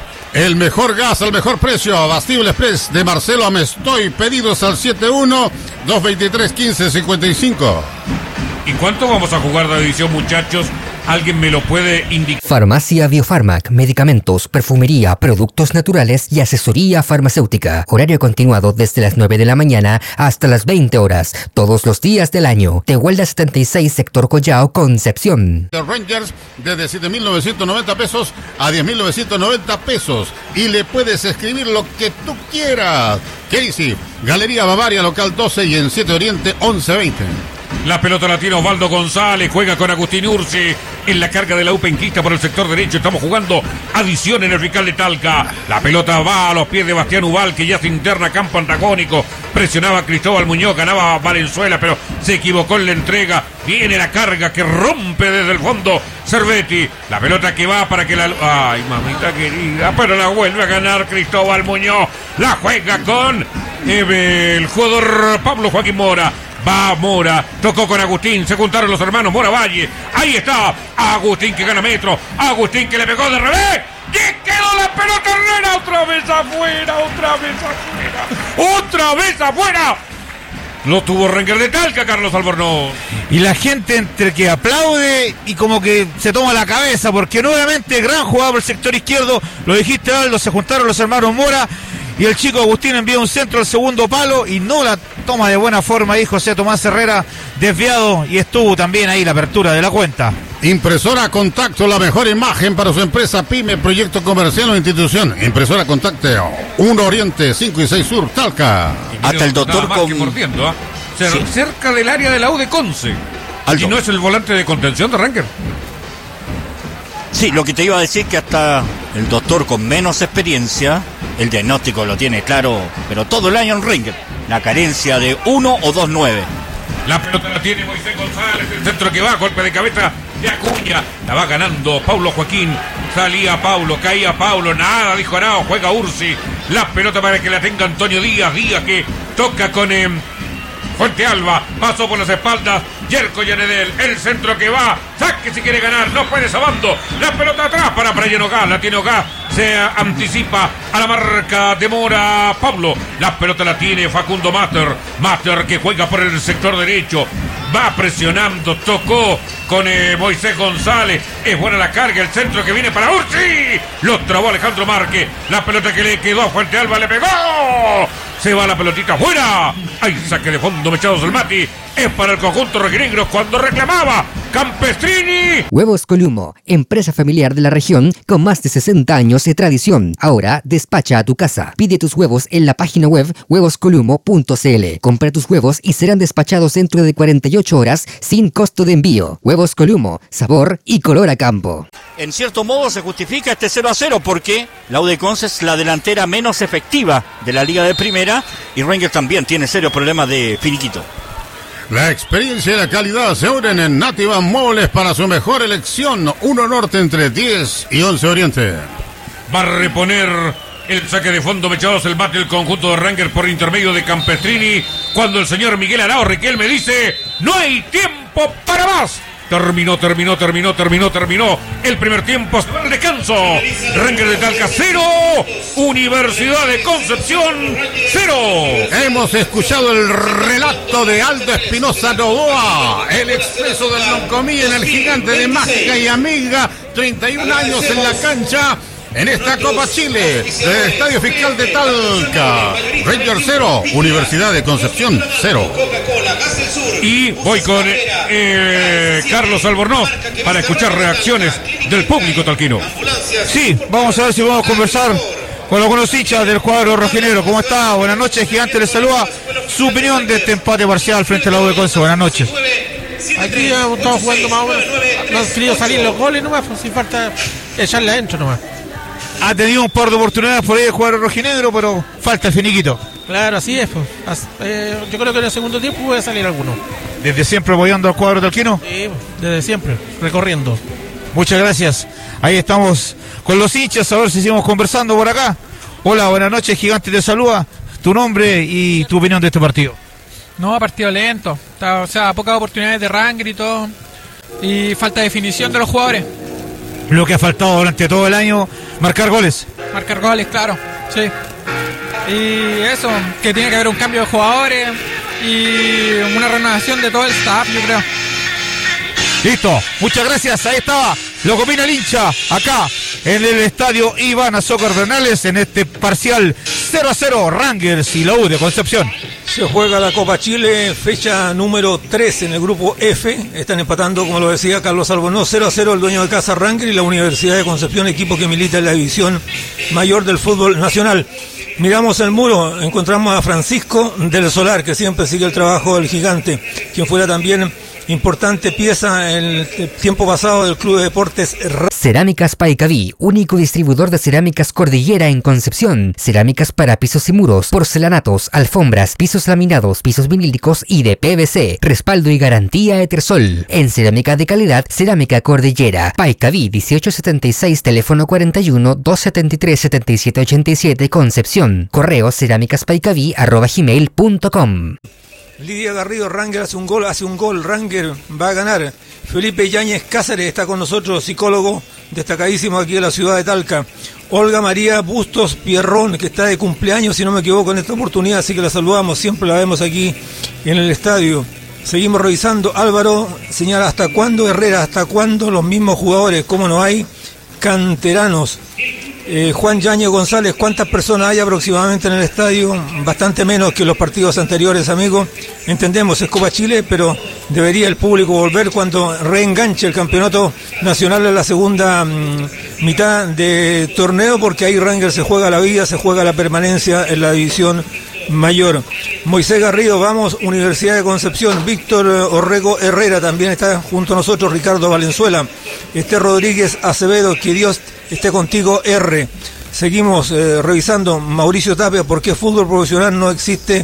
El mejor gas al mejor precio, Abastible Express de Marcelo Amestoy, pedidos al siete uno, dos veintitrés, quince cincuenta y cinco. ¿Y cuánto vamos a jugar de división, muchachos? ¿Alguien me lo puede indicar? Farmacia Biofarmac, medicamentos, perfumería, productos naturales y asesoría farmacéutica. Horario continuado desde las nueve de la mañana hasta las veinte horas, todos los días del año. Tehuelda setenta y seis, sector Collao, Concepción. The Rangers desde siete mil novecientos noventa pesos a diez mil novecientos noventa pesos. Y le puedes escribir lo que tú quieras. Casey, Galería Bavaria, local doce y en siete Oriente, once veinte. La pelota la tiene Osvaldo González, juega con Agustín Ursi en la carga de la U penquista por el sector derecho. Estamos jugando adición en el Rical de Talca. La pelota va a los pies de Bastián Ubal, que ya se interna campo antagónico. Presionaba a Cristóbal Muñoz, ganaba a Valenzuela, pero se equivocó en la entrega. Viene la carga que rompe desde el fondo Cervetti. La pelota que va para que la... Ay, mamita querida, pero la vuelve a ganar Cristóbal Muñoz. La juega con eh, el jugador Pablo Joaquín Mora. Va Mora, tocó con Agustín, se juntaron los hermanos Mora Valle. Ahí está Agustín que gana metro, Agustín que le pegó de revés. ¡Y quedó la pelota Herrera! Otra vez afuera, otra vez afuera, otra vez afuera. Lo tuvo Rangers de Talca, Carlos Albornoz. Y la gente entre que aplaude y como que se toma la cabeza, porque nuevamente gran jugada por el sector izquierdo. Lo dijiste, Aldo, se juntaron los hermanos Mora y el chico Agustín envía un centro al segundo palo y no la toma de buena forma ahí José Tomás Herrera, desviado, y estuvo también ahí la apertura de la cuenta. Impresora Contacto, la mejor imagen para su empresa, pyme, proyecto comercial o institución. Impresora Contacto, uno Oriente, cinco y seis Sur, Talca. Hasta el doctor con... que mordiendo, ¿eh? Cer sí. Cerca del área de la U de Conce. Aldo. ¿Y no es el volante de contención de Rangers? Sí, lo que te iba a decir que hasta el doctor con menos experiencia, el diagnóstico lo tiene claro, pero todo el año en Rangers, la carencia de uno o dos nueve. La pelota la tiene Moisés González, el centro que va, golpe de cabeza de Acuña, la va ganando Paulo Joaquín, salía Paulo, caía Paulo, nada, dijo Arao, juega Ursi, la pelota para que la tenga Antonio Díaz, Díaz que toca con eh, Fuente Alba, pasó por las espaldas, Yerko Yanedel, el centro que va, saque si quiere ganar, no puede Sabando, la pelota atrás para Brian Ogá, la tiene Ogá, se anticipa a la marca de Mora Pablo, la pelota la tiene Facundo Mater, Mater que juega por el sector derecho, va presionando, tocó con eh, Moisés González, es buena la carga, el centro que viene para Ursi, lo trabó Alejandro Márquez, la pelota que le quedó a Fuente Alba, le pegó, se va la pelotita fuera, hay saque de fondo, Mechados del Mati, es para el conjunto rojinegro cuando reclamaba Campestrini. Huevos Columo, empresa familiar de la región con más de sesenta años de tradición. Ahora despacha a tu casa. Pide tus huevos en la página web huevos columo punto c l. Compra tus huevos y serán despachados dentro de cuarenta y ocho horas sin costo de envío. Huevos Columo, sabor y color a campo. En cierto modo se justifica este cero a cero porque la U de Conce es la delantera menos efectiva de la Liga de Primera y Rangers también tiene serios problemas de finiquito. La experiencia y la calidad se unen en Nativa Muebles para su mejor elección. uno Norte entre diez y once Oriente. Va a reponer el saque de fondo, Mechados el Mate, el conjunto de Rangers por intermedio de Campestrini. Cuando el señor Miguel Arao Riquelme dice: no hay tiempo para más. Terminó, terminó, terminó, terminó, terminó el primer tiempo. El descanso. Rangers de Talca cero. Universidad de Concepción cero. Hemos escuchado el relato de Aldo Espinosa Novoa, el expreso del Loncomí en el Gigante de Mágica y Amiga. treinta y un años en la cancha. En esta Copa Chile, del Estadio Fiscal de Talca. Rangers cero, Universidad de Concepción cero. Y voy con eh, Carlos Albornoz para escuchar reacciones del público talquino. Sí, vamos a ver si podemos conversar con algunos hinchas del cuadro rojinegro. ¿Cómo está? Buenas noches, Gigante les saluda. Su opinión de este empate parcial frente a la U de Conce. Buenas noches. Aquí hemos estado jugando más o menos. No han querido salir los goles nomás, pues sin falta echarle adentro nomás. Ha tenido un par de oportunidades por ahí de jugar a rojinegro, pero falta el finiquito. Claro, así es, pues. Eh, yo creo que en el segundo tiempo puede salir alguno. ¿Desde siempre apoyando al cuadro talquino? Sí, desde siempre, recorriendo. Muchas gracias. Ahí estamos con los hinchas, a ver si seguimos conversando por acá. Hola, buenas noches, Gigante te saluda. Tu nombre y tu opinión de este partido. No, partido lento. O sea, pocas oportunidades de Ranger y todo. Y falta de definición de los jugadores. Lo que ha faltado durante todo el año, marcar goles. Marcar goles, claro, sí. Y eso, que tiene que haber un cambio de jugadores y una renovación de todo el staff, yo creo. Listo, muchas gracias, ahí estaba lo que opina el hincha, acá en el estadio Iván Azócar Bernales, en este parcial cero a cero, Rangers y la U de Concepción. Se juega la Copa Chile, fecha número tres en el grupo F. Están empatando, como lo decía Carlos Albornoz, cero a cero el dueño de casa Rangers y la Universidad de Concepción, equipo que milita en la división mayor del fútbol nacional. Miramos el muro, encontramos a Francisco del Solar, que siempre sigue el trabajo del Gigante, quien fuera también importante pieza en el tiempo pasado del Club de Deportes. Cerámicas Paicaví, único distribuidor de cerámicas Cordillera en Concepción. Cerámicas para pisos y muros, porcelanatos, alfombras, pisos laminados, pisos vinílicos y de P V C. Respaldo y garantía Etersol. En cerámica de calidad, Cerámica Cordillera. Paicaví dieciocho setenta y seis, teléfono cuarenta y uno, doscientos setenta y tres, setenta y siete ochenta y siete, Concepción. Correo cerámicaspaicaví arroba gmail punto com. Lidia Garrido, Ranger hace un gol, hace un gol, Ranger va a ganar. Felipe Yáñez Cáceres está con nosotros, psicólogo destacadísimo aquí de la ciudad de Talca. Olga María Bustos Pierrón, que está de cumpleaños, si no me equivoco, en esta oportunidad, así que la saludamos, siempre la vemos aquí en el estadio. Seguimos revisando. Álvaro señala, ¿hasta cuándo Herrera? ¿Hasta cuándo los mismos jugadores? ¿Cómo no hay canteranos? Eh, Juan Yáñez González, ¿cuántas personas hay aproximadamente en el estadio? Bastante menos que los partidos anteriores, amigo. Entendemos, es Copa Chile, pero debería el público volver cuando reenganche el campeonato nacional en la segunda mmm, mitad de torneo, porque ahí Rangers se juega la vida, se juega la permanencia en la división mayor. Moisés Garrido, vamos, Universidad de Concepción. Víctor Orrego Herrera también está junto a nosotros. Ricardo Valenzuela, Este Rodríguez Acevedo, que Dios esté contigo, R. Seguimos eh, revisando. Mauricio Tapia, ¿por qué fútbol profesional no existe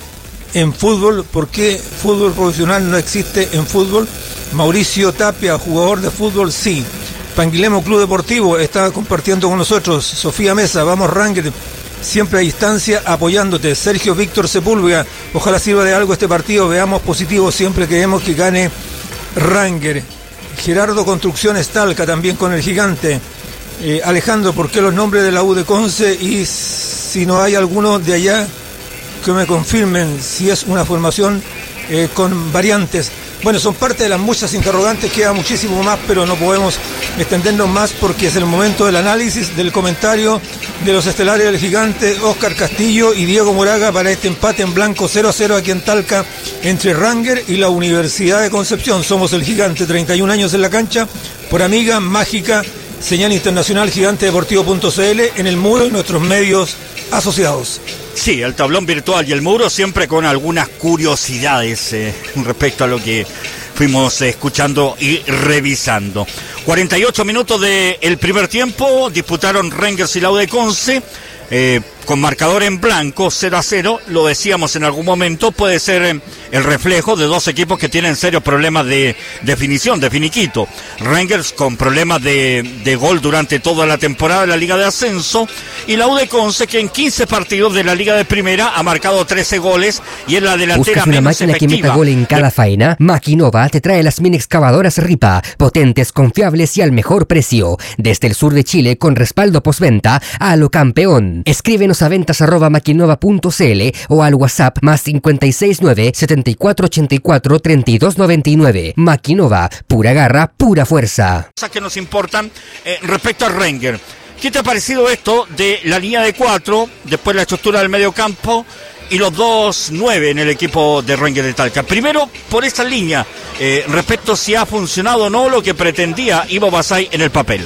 en fútbol? ¿Por qué fútbol profesional no existe en fútbol? Mauricio Tapia, jugador de fútbol, sí. Panguilemo Club Deportivo está compartiendo con nosotros. Sofía Mesa, vamos Ranger, siempre a distancia apoyándote. Sergio Víctor Sepúlveda, ojalá sirva de algo este partido, veamos positivo, siempre queremos que gane Ranger. Gerardo Construcciones Talca, también con el Gigante. Eh, Alejandro, ¿por qué los nombres de la U de Conce? Y si no hay alguno de allá, que me confirmen si es una formación eh, con variantes. Bueno, son parte de las muchas interrogantes, queda muchísimo más, pero no podemos extendernos más porque es el momento del análisis, del comentario de los estelares del Gigante, Óscar Castillo y Diego Moraga, para este empate en blanco cero a cero aquí en Talca entre Ranger y la Universidad de Concepción. Somos el Gigante, treinta y un años en la cancha, por amiga, mágica, señal internacional, gigante deportivo punto c l, en el muro y nuestros medios asociados. Sí, el tablón virtual y el muro, siempre con algunas curiosidades eh, respecto a lo que fuimos eh, escuchando y revisando. cuarenta y ocho minutos del primer tiempo, disputaron Rangers y la U de Conce, eh, con marcador en blanco, cero a cero, lo decíamos en algún momento, puede ser eh, el reflejo de dos equipos que tienen serios problemas de definición, de finiquito. Rangers con problemas de, de gol durante toda la temporada de la Liga de Ascenso, y la U de Conce, que en quince partidos de la Liga de Primera ha marcado trece goles y en la delantera ¿Buscas una menos máquina efectiva? que meta gol en cada faena? Maquinova te trae las mini excavadoras Ripa, potentes, confiables y al mejor precio. Desde el sur de Chile, con respaldo postventa a lo campeón. Escríbenos a ventas arroba maquinova punto c l o al WhatsApp más cinco seis nueve, setenta y cuatro ochenta y cuatro, treinta y dos noventa y nueve. Maquinova, pura garra, pura fuerza. Cosas que nos importan eh, respecto al Ranger. ¿Qué te ha parecido esto de la línea de cuatro, después la estructura del medio campo y los dos nueve en el equipo de Ranger de Talca? Primero, por esta línea, eh, respecto si ha funcionado o no lo que pretendía Ivo Basay en el papel.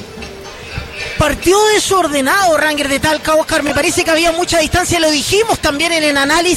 Partió desordenado Ranger de Talca, Oscar, me parece que había mucha distancia, lo dijimos también en el análisis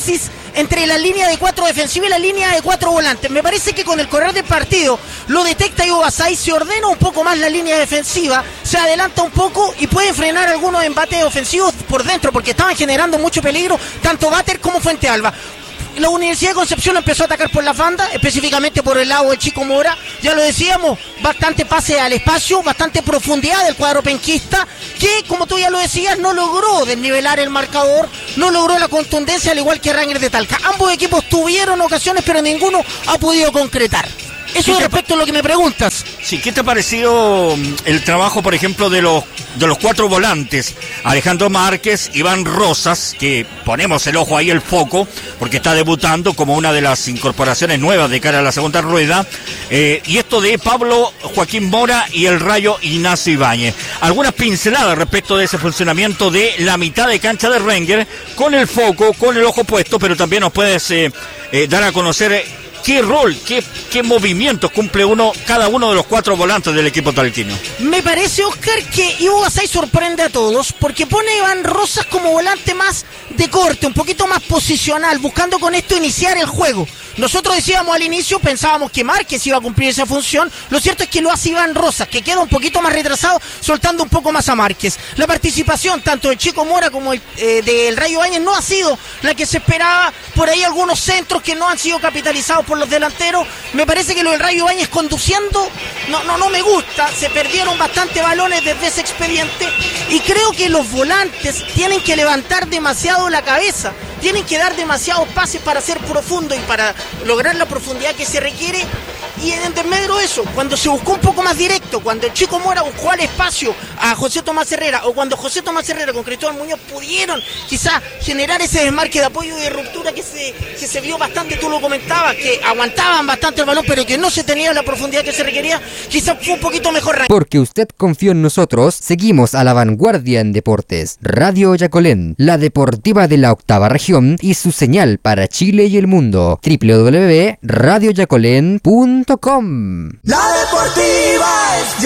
entre la línea de cuatro defensiva y la línea de cuatro volantes. Me parece que con el correr del partido lo detecta Ivo Basay, se ordena un poco más la línea defensiva, se adelanta un poco y puede frenar algunos embates ofensivos por dentro, porque estaban generando mucho peligro, tanto Bater como Fuente Alba. La Universidad de Concepción empezó a atacar por las bandas, específicamente por el lado de Chico Mora, ya lo decíamos, bastante pase al espacio, bastante profundidad del cuadro penquista, que como tú ya lo decías, no logró desnivelar el marcador, no logró la contundencia al igual que Rangers de Talca. Ambos equipos tuvieron ocasiones, pero ninguno ha podido concretar. Eso respecto a lo que me preguntas. Sí, ¿qué te ha parecido el trabajo, por ejemplo, de los de los cuatro volantes? Alejandro Márquez, Iván Rosas, que ponemos el ojo ahí, el foco, porque está debutando como una de las incorporaciones nuevas de cara a la segunda rueda, eh, y esto de Pablo Joaquín Mora y el Rayo Ignacio Ibáñez. Algunas pinceladas respecto de ese funcionamiento de la mitad de cancha de Rangers, con el foco, con el ojo puesto, pero también nos puedes eh, eh, dar a conocer eh, ¿qué rol, qué, qué movimientos cumple uno, cada uno de los cuatro volantes del equipo talquino? Me parece, Oscar, que Ivo Basay sorprende a todos porque pone a Iván Rosas como volante más de corte, un poquito más posicional, buscando con esto iniciar el juego. Nosotros decíamos al inicio, pensábamos que Márquez iba a cumplir esa función. Lo cierto es que lo hace Iván Rosas, que queda un poquito más retrasado, soltando un poco más a Márquez. La participación tanto de Chico Mora como el, eh, del Rayo Ibáñez no ha sido la que se esperaba. Por ahí algunos centros que no han sido capitalizados por los delanteros. Me parece que lo del Rayo Ibáñez conduciendo no, no, no me gusta. Se perdieron bastante balones desde ese expediente y creo que los volantes tienen que levantar demasiado la cabeza. Tienen que dar demasiados pases para ser profundo y para lograr la profundidad que se requiere. Y en intermedio de eso, cuando se buscó un poco más directo, cuando el Chico Mora buscó al espacio a José Tomás Herrera, o cuando José Tomás Herrera con Cristóbal Muñoz pudieron quizás generar ese desmarque de apoyo y de ruptura que se, que se vio bastante, tú lo comentabas, que aguantaban bastante el balón, pero que no se tenía la profundidad que se requería, quizás fue un poquito mejor. Porque usted confió en nosotros, seguimos a la vanguardia en deportes. Radio Yacolén, la deportiva de la octava región y su señal para Chile y el mundo. doble u doble u doble u punto radio yacolén punto com. La deportiva es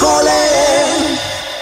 Yacolén.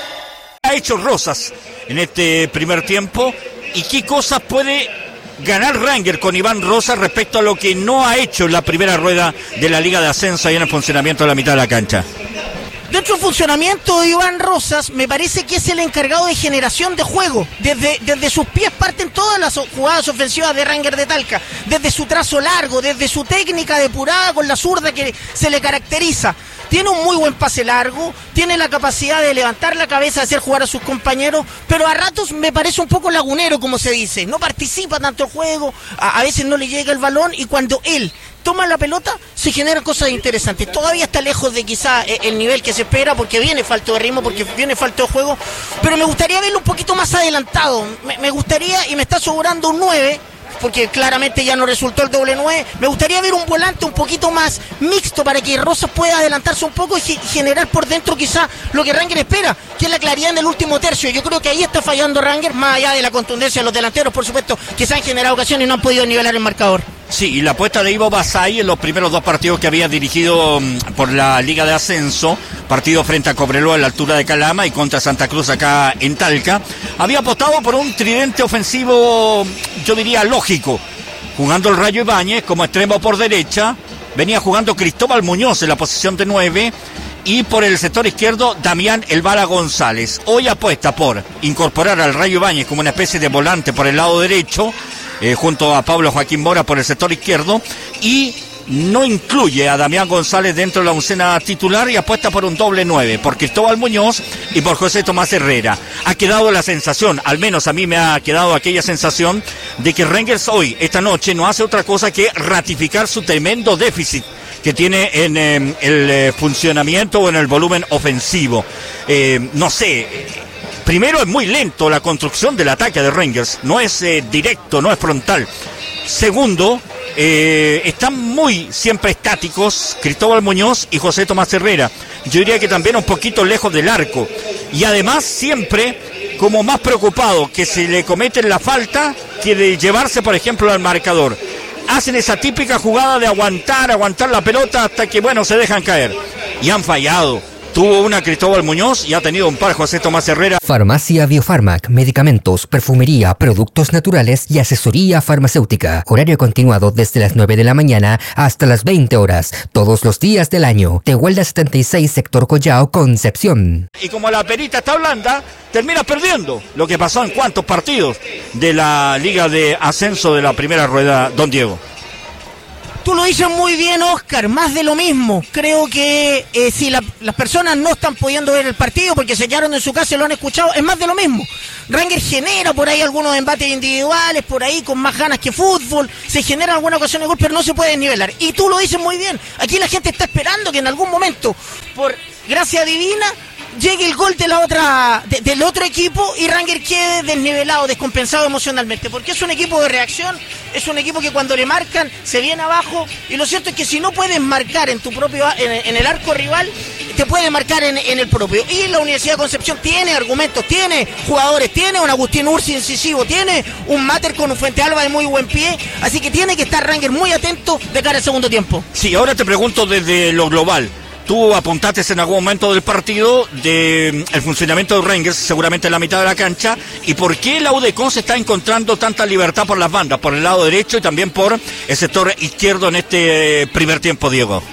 Ha hecho Rosas en este primer tiempo, y qué cosas puede ganar Rangers con Iván Rosas respecto a lo que no ha hecho en la primera rueda de la Liga de Ascenso y en el funcionamiento de la mitad de la cancha. Dentro del funcionamiento de Iván Rosas, me parece que es el encargado de generación de juego. Desde, desde sus pies parten todas las jugadas ofensivas de Rangers de Talca. Desde su trazo largo, desde su técnica depurada con la zurda que se le caracteriza. Tiene un muy buen pase largo, tiene la capacidad de levantar la cabeza, de hacer jugar a sus compañeros, pero a ratos me parece un poco lagunero, como se dice. No participa tanto el juego, a, a veces no le llega el balón, y cuando él toma la pelota, se generan cosas interesantes. Todavía está lejos de quizá el nivel que se espera, porque viene falto de ritmo, porque viene falto de juego, pero me gustaría verlo un poquito más adelantado. Me, me gustaría, y me está sobrando un nueve, porque claramente ya no resultó el doble nueve. Me gustaría ver un volante un poquito más mixto para que Rosas pueda adelantarse un poco y generar por dentro quizá lo que Rangers espera, que es la claridad en el último tercio. Yo creo que ahí está fallando Rangers, más allá de la contundencia de los delanteros, por supuesto, que se han generado ocasiones y no han podido nivelar el marcador. Sí, y la apuesta de Ivo Basay en los primeros dos partidos que había dirigido um, por la Liga de Ascenso, partido frente a Cobreloa a la altura de Calama y contra Santa Cruz acá en Talca, había apostado por un tridente ofensivo, yo diría lógico, jugando el Rayo Ibáñez como extremo por derecha, venía jugando Cristóbal Muñoz en la posición de nueve, y por el sector izquierdo Damián El Bala González. Hoy apuesta por incorporar al Rayo Ibáñez como una especie de volante por el lado derecho, Eh, junto a Pablo Joaquín Mora por el sector izquierdo, y no incluye a Damián González dentro de la oncena titular, y apuesta por un doble nueve, por Cristóbal Muñoz y por José Tomás Herrera. Ha quedado la sensación, al menos a mí me ha quedado aquella sensación, de que Rangers hoy, esta noche, no hace otra cosa que ratificar su tremendo déficit que tiene en eh, el eh, funcionamiento o en el volumen ofensivo. Eh, no sé... Primero, es muy lento la construcción del ataque de Rangers, no es eh, directo, no es frontal. Segundo, eh, están muy siempre estáticos Cristóbal Muñoz y José Tomás Herrera. Yo diría que también un poquito lejos del arco. Y además siempre como más preocupado que si le cometen la falta que de llevarse, por ejemplo, al marcador. Hacen esa típica jugada de aguantar, aguantar la pelota hasta que, bueno, se dejan caer. Y han fallado. tuvo una Cristóbal Muñoz y ha tenido un par José Tomás Herrera. Farmacia Biofarmac, medicamentos, perfumería, productos naturales y asesoría farmacéutica. Horario continuado desde las nueve de la mañana hasta las veinte horas, todos los días del año. Tehuelda setenta y seis, sector Collao, Concepción. Y como la perita está blanda, termina perdiendo. Lo que pasó en cuántos partidos de la Liga de Ascenso de la primera rueda, don Diego. Tú lo dices muy bien, Oscar, más de lo mismo. Creo que eh, si la, las personas no están pudiendo ver el partido porque se quedaron en su casa y lo han escuchado, es más de lo mismo. Rangers genera por ahí algunos embates individuales, por ahí con más ganas que fútbol, se generan algunas ocasiones de gol, pero no se puede nivelar. Y tú lo dices muy bien, aquí la gente está esperando que en algún momento, por gracia divina, llegue el gol de la otra, de, del otro equipo y Rangers quede desnivelado, descompensado emocionalmente, porque es un equipo de reacción, es un equipo que cuando le marcan se viene abajo, y lo cierto es que si no puedes marcar en tu propio, en, en el arco rival, te puede marcar en, en el propio. Y la Universidad de Concepción tiene argumentos, tiene jugadores, tiene un Agustín Ursi incisivo, tiene un Mater con un Fuente Alba de muy buen pie, así que tiene que estar Rangers muy atento de cara al segundo tiempo. Sí, ahora te pregunto desde lo global. Tú apuntaste en algún momento del partido de el funcionamiento de Rangers, seguramente en la mitad de la cancha, y por qué la U D Conce está encontrando tanta libertad por las bandas, por el lado derecho y también por el sector izquierdo en este primer tiempo, Diego.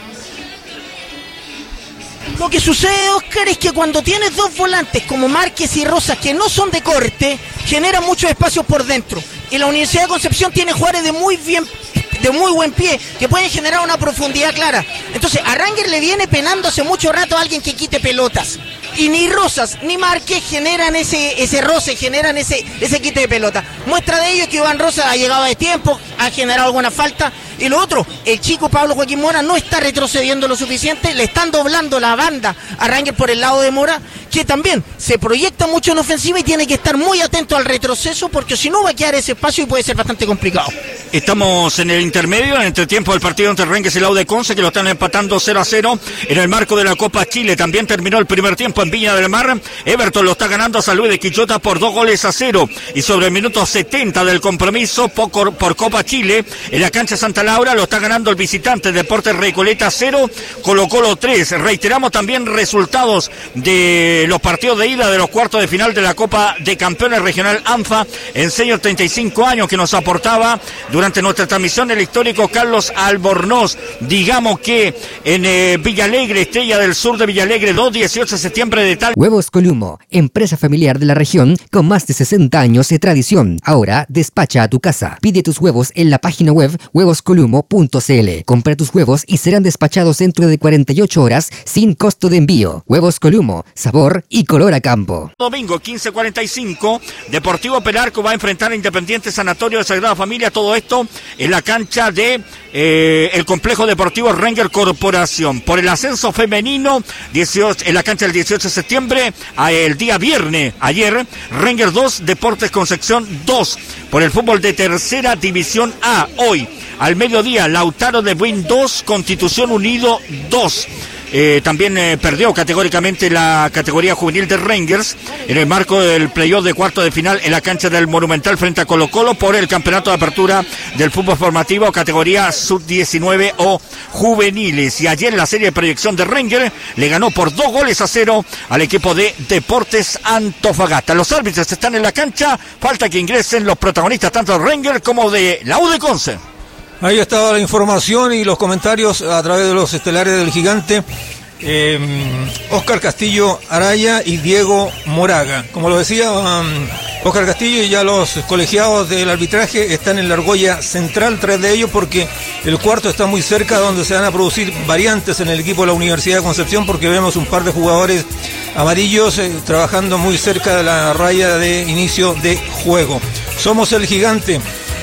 Lo que sucede, Oscar, es que cuando tienes dos volantes como Márquez y Rosas que no son de corte, generan muchos espacios por dentro. Y la Universidad de Concepción tiene jugadores de muy bien de muy buen pie, que pueden generar una profundidad clara. Entonces, a Rangers le viene penando hace mucho rato a alguien que quite pelotas. Y ni Rosas ni Márquez generan ese, ese roce, generan ese, ese quite de pelota. Muestra de ello es que Iván Rosas ha llegado de tiempo, ha generado alguna falta. Y lo otro, el chico Pablo Joaquín Mora no está retrocediendo lo suficiente, le están doblando la banda a Rangers por el lado de Mora, que también se proyecta mucho en ofensiva y tiene que estar muy atento al retroceso, porque si no va a quedar ese espacio y puede ser bastante complicado. Estamos en el intermedio, en el entretiempo del partido entre Rangers y la U D Conce, que lo están empatando cero a cero en el marco de la Copa Chile. También terminó el primer tiempo en Viña del Mar. Everton lo está ganando a San Luis de Quillota por dos goles a cero. Y sobre el minuto setenta del compromiso por, por Copa Chile, en la cancha Santa Laura lo está ganando el visitante Deportes Recoleta cero, Colo Colo tres. Reiteramos también resultados de los partidos de ida de los cuartos de final de la Copa de Campeones Regional ANFA en senior treinta y cinco años, que nos aportaba durante nuestra transmisión el histórico Carlos Albornoz. Digamos que en eh, Villalegre, Estrella del Sur de Villalegre, dos dieciocho de septiembre de tal. Huevos Columo, empresa familiar de la región con más de sesenta años de tradición. Ahora despacha a tu casa. Pide tus huevos en la página web huevos columo punto c l. Compra tus huevos y serán despachados dentro de cuarenta y ocho horas sin costo de envío. Huevos Columo, sabor y color a campo. Domingo quince cuarenta y cinco, Deportivo Pelarco va a enfrentar a Independiente Sanatorio de Sagrada Familia. Todo esto en la cancha de eh, el complejo deportivo Rangers Corporación. Por el ascenso femenino, dieciocho, en la cancha del dieciocho de septiembre, el día viernes, ayer, Rangers dos, Deportes Concepción dos. Por el fútbol de tercera división A, hoy, al mediodía, Lautaro de Buin dos, Constitución Unido dos. Eh, también eh, perdió categóricamente la categoría juvenil de Rangers en el marco del playoff de cuarto de final en la cancha del Monumental frente a Colo Colo por el campeonato de apertura del fútbol formativo categoría sub diecinueve o juveniles. Y ayer en la serie de proyección de Rangers le ganó por dos goles a cero al equipo de Deportes Antofagasta. Los árbitros están en la cancha, falta que ingresen los protagonistas tanto de Rangers como de la U D Conce. Ahí estaba la información y los comentarios a través de los estelares del Gigante. Eh, Óscar Castillo Araya y Diego Moraga. Como lo decía um, Óscar Castillo, y ya los colegiados del arbitraje están en la argolla central, tres de ellos, porque el cuarto está muy cerca, donde se van a producir variantes en el equipo de la Universidad de Concepción, porque vemos un par de jugadores amarillos eh, trabajando muy cerca de la raya de inicio de juego. Somos el Gigante.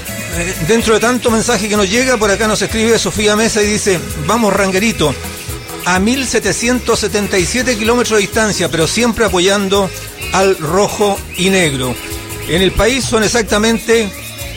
Dentro de tanto mensaje que nos llega, por acá nos escribe Sofía Mesa y dice: vamos Rangerito, a mil setecientos setenta y siete kilómetros de distancia, pero siempre apoyando al rojo y negro. En el país son exactamente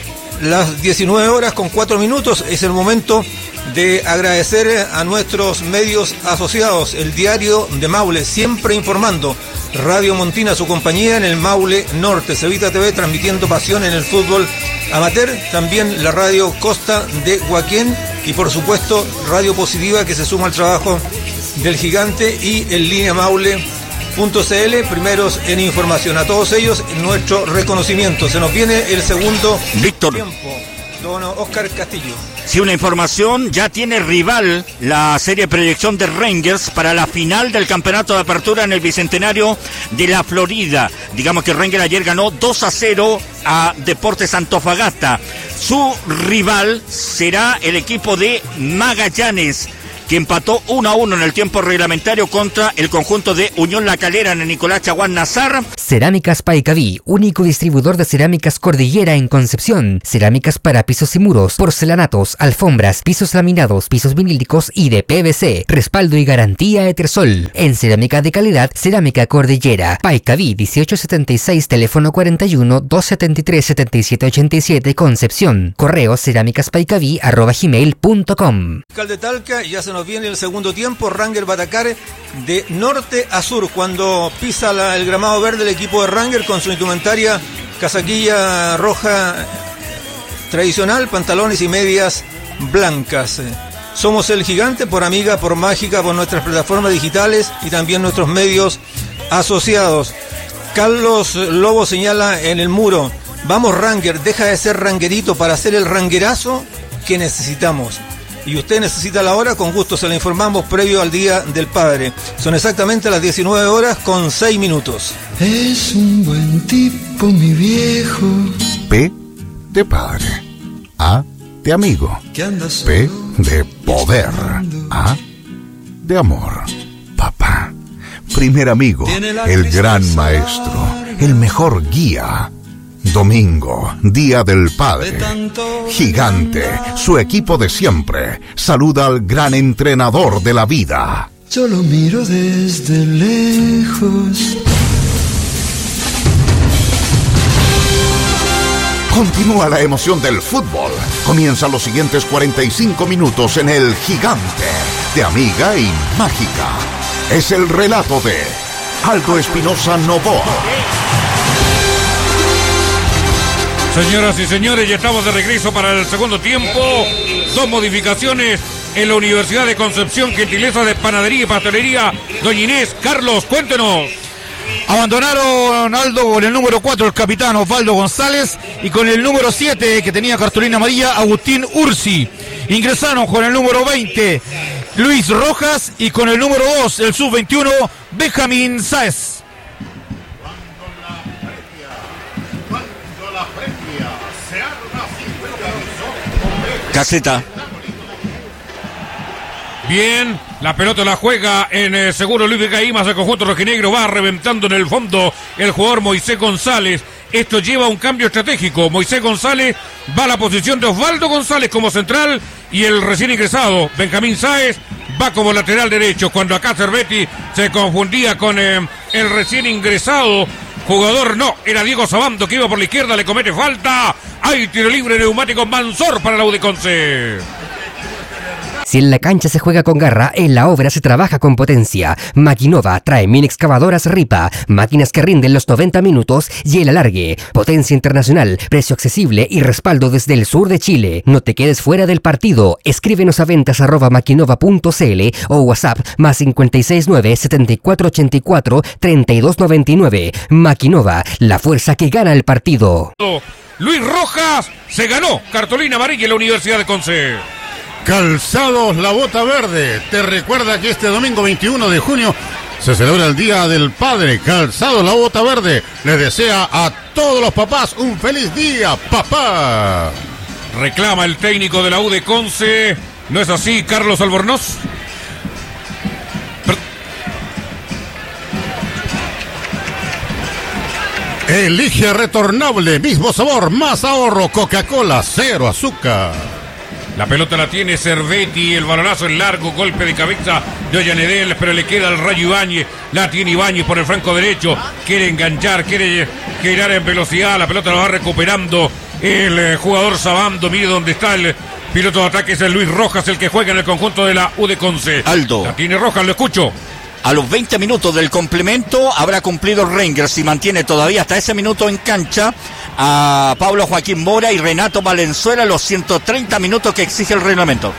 las diecinueve horas con cuatro minutos. Es el momento de agradecer a nuestros medios asociados, el Diario de Maule, siempre informando, Radio Montina, su compañía en el Maule Norte, Cevita T V transmitiendo pasión en el fútbol amateur, también la Radio Costa de Huaquén y por supuesto Radio Positiva, que se suma al trabajo del Gigante y en línea maule punto c l, primeros en información. A todos ellos nuestro reconocimiento. Se nos viene el segundo Víctor. tiempo. Don Oscar Castillo. Sí, una información, ya tiene rival la serie de proyección de Rangers para la final del campeonato de apertura en el Bicentenario de la Florida. Digamos que Rangers ayer ganó dos a cero a Deportes Antofagasta. Su rival será el equipo de Magallanes, que empató uno a uno en el tiempo reglamentario contra el conjunto de Unión La Calera en el Nicolás Chaguán Nazar. Cerámicas Paicaví, único distribuidor de cerámicas Cordillera en Concepción. Cerámicas para pisos y muros, porcelanatos, alfombras, pisos laminados, pisos vinílicos y de P V C. Respaldo y garantía Etersol. En cerámica de calidad, Cerámica Cordillera. Paicaví, dieciocho setenta y seis, teléfono cuarenta y uno, doscientos setenta y tres, setenta y siete ochenta y siete, Concepción. Correo cerámicaspaicaví arroba gmail punto com. De Talca, ya se nos viene el segundo tiempo. Ranger va a atacar de norte a sur cuando pisa la, el gramado verde el equipo de Ranger con su indumentaria casaquilla roja tradicional, pantalones y medias blancas. Somos el Gigante por Amiga, por Mágica, por nuestras plataformas digitales y también nuestros medios asociados. Carlos Lobo señala en el muro: vamos Ranger, deja de ser ranguerito para hacer el ranguerazo que necesitamos. Y usted necesita la hora, con gusto se la informamos previo al Día del Padre. Son exactamente las diecinueve horas con seis minutos. Es un buen tipo, mi viejo. P de padre. A de amigo. P de poder. A de amor. Papá. Primer amigo. El gran maestro. El mejor guía. Domingo, Día del Padre. Gigante, su equipo de siempre, saluda al gran entrenador de la vida. Yo lo miro desde lejos. Continúa la emoción del fútbol. Comienzan los siguientes cuarenta y cinco minutos en el Gigante, de Amiga y Mágica. Es el relato de Aldo Espinosa Novoa. Señoras y señores, ya estamos de regreso para el segundo tiempo. Dos modificaciones en la Universidad de Concepción, gentileza de Panadería y Pastelería Doña Inés. Carlos, cuéntenos. Abandonaron Aldo con el número cuatro el capitán Osvaldo González y con el número siete que tenía cartulina amarilla Agustín Ursi. Ingresaron con el número veinte Luis Rojas y con el número dos el sub veintiuno Benjamín Sáez. Caseta. Bien, la pelota la juega en eh, seguro Luis Gaimas, el conjunto rojinegro va reventando en el fondo el jugador Moisés González. Esto lleva a un cambio estratégico. Moisés González va a la posición de Osvaldo González como central y el recién ingresado Benjamín Sáez va como lateral derecho. Cuando acá Cervetti se confundía con eh, el recién ingresado jugador, no, era Diego Sabando que iba por la izquierda, le comete falta. Hay tiro libre neumático Mansor para la U de Conce. Si en la cancha se juega con garra, en la obra se trabaja con potencia. Maquinova trae mini excavadoras Ripa, máquinas que rinden los noventa minutos y el alargue. Potencia internacional, precio accesible y respaldo desde el sur de Chile. No te quedes fuera del partido. Escríbenos a ventas arroba maquinova punto c l o WhatsApp más cinco seis nueve, setenta y cuatro ochenta y cuatro, treinta y dos noventa y nueve. Maquinova, la fuerza que gana el partido. Luis Rojas se ganó cartulina amarilla en la Universidad de Conce. Calzados La Bota Verde te recuerda que este domingo veintiuno de junio se celebra el Día del Padre. Calzados La Bota Verde le desea a todos los papás un feliz día, papá. Reclama el técnico de la U de Conce. ¿No es así, Carlos Albornoz? Elige retornable, mismo sabor, más ahorro, Coca-Cola, cero azúcar. La pelota la tiene Cervetti, el balonazo en largo, golpe de cabeza de Ollanedel, pero le queda al Rayo Ibáñez, la tiene Ibáñez por el flanco derecho, quiere enganchar, quiere girar en velocidad, la pelota la va recuperando el eh, jugador Sabando, mire dónde está el piloto de ataque, es el Luis Rojas, el que juega en el conjunto de la U de Conce. Aldo. La tiene Rojas, lo escucho. A los veinte minutos del complemento habrá cumplido Rangers y mantiene todavía hasta ese minuto en cancha a Pablo Joaquín Mora y Renato Valenzuela los ciento treinta minutos que exige el reglamento.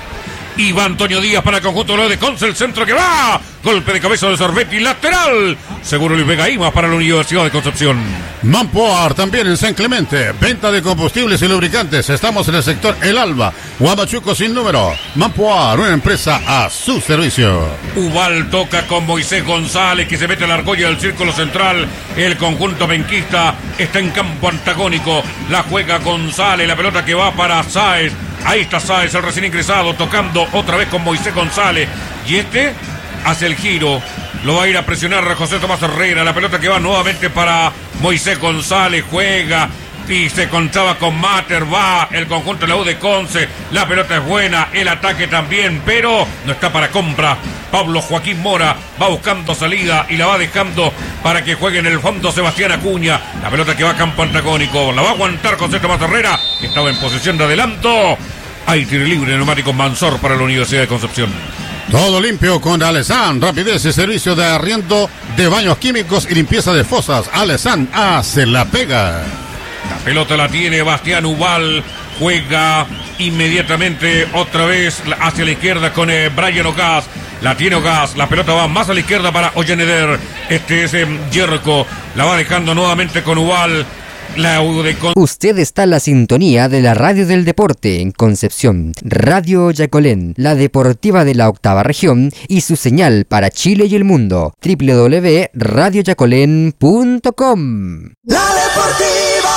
Y va Antonio Díaz para el conjunto de Conce, el centro que va. Golpe de cabeza de Sorbetti, lateral. Seguro Luis Vega Imas para la Universidad de Concepción. Mampoar también en San Clemente. Venta de combustibles y lubricantes. Estamos en el sector El Alba. Huamachuco sin número. Mampoar, una empresa a su servicio. Ubal toca con Moisés González, que se mete a la argolla del círculo central. El conjunto benquista está en campo antagónico. La juega González, la pelota que va para Sáez. Ahí está Sáez, el recién ingresado, tocando otra vez con Moisés González. Y este hace el giro. Lo va a ir a presionar a José Tomás Herrera. La pelota que va nuevamente para Moisés González. Juega y se contaba con Mater. Va el conjunto de la U de Conce. La pelota es buena. El ataque también. Pero no está para compra. Pablo Joaquín Mora va buscando salida y la va dejando para que juegue en el fondo Sebastián Acuña. La pelota que va a campo antagónico. La va a aguantar José Tomás Herrera. Estaba en posesión de adelanto. Hay tiro libre neumático Mansor para la Universidad de Concepción. Todo limpio con Alesan, rapidez y servicio de arriendo de baños químicos y limpieza de fosas. Alesan hace la pega. La pelota la tiene Bastián Ubal, juega inmediatamente otra vez hacia la izquierda con eh, Brian Ogaz. La tiene Ogaz, la pelota va más a la izquierda para Ollaneder. Este es eh, Yerko, la va dejando nuevamente con Ubal. La U de Con... Usted está en la sintonía de la radio del deporte en Concepción, Radio Yacolén, la deportiva de la octava región y su señal para Chile y el mundo, doble u doble u doble u punto radio yacolén punto com. La deportiva.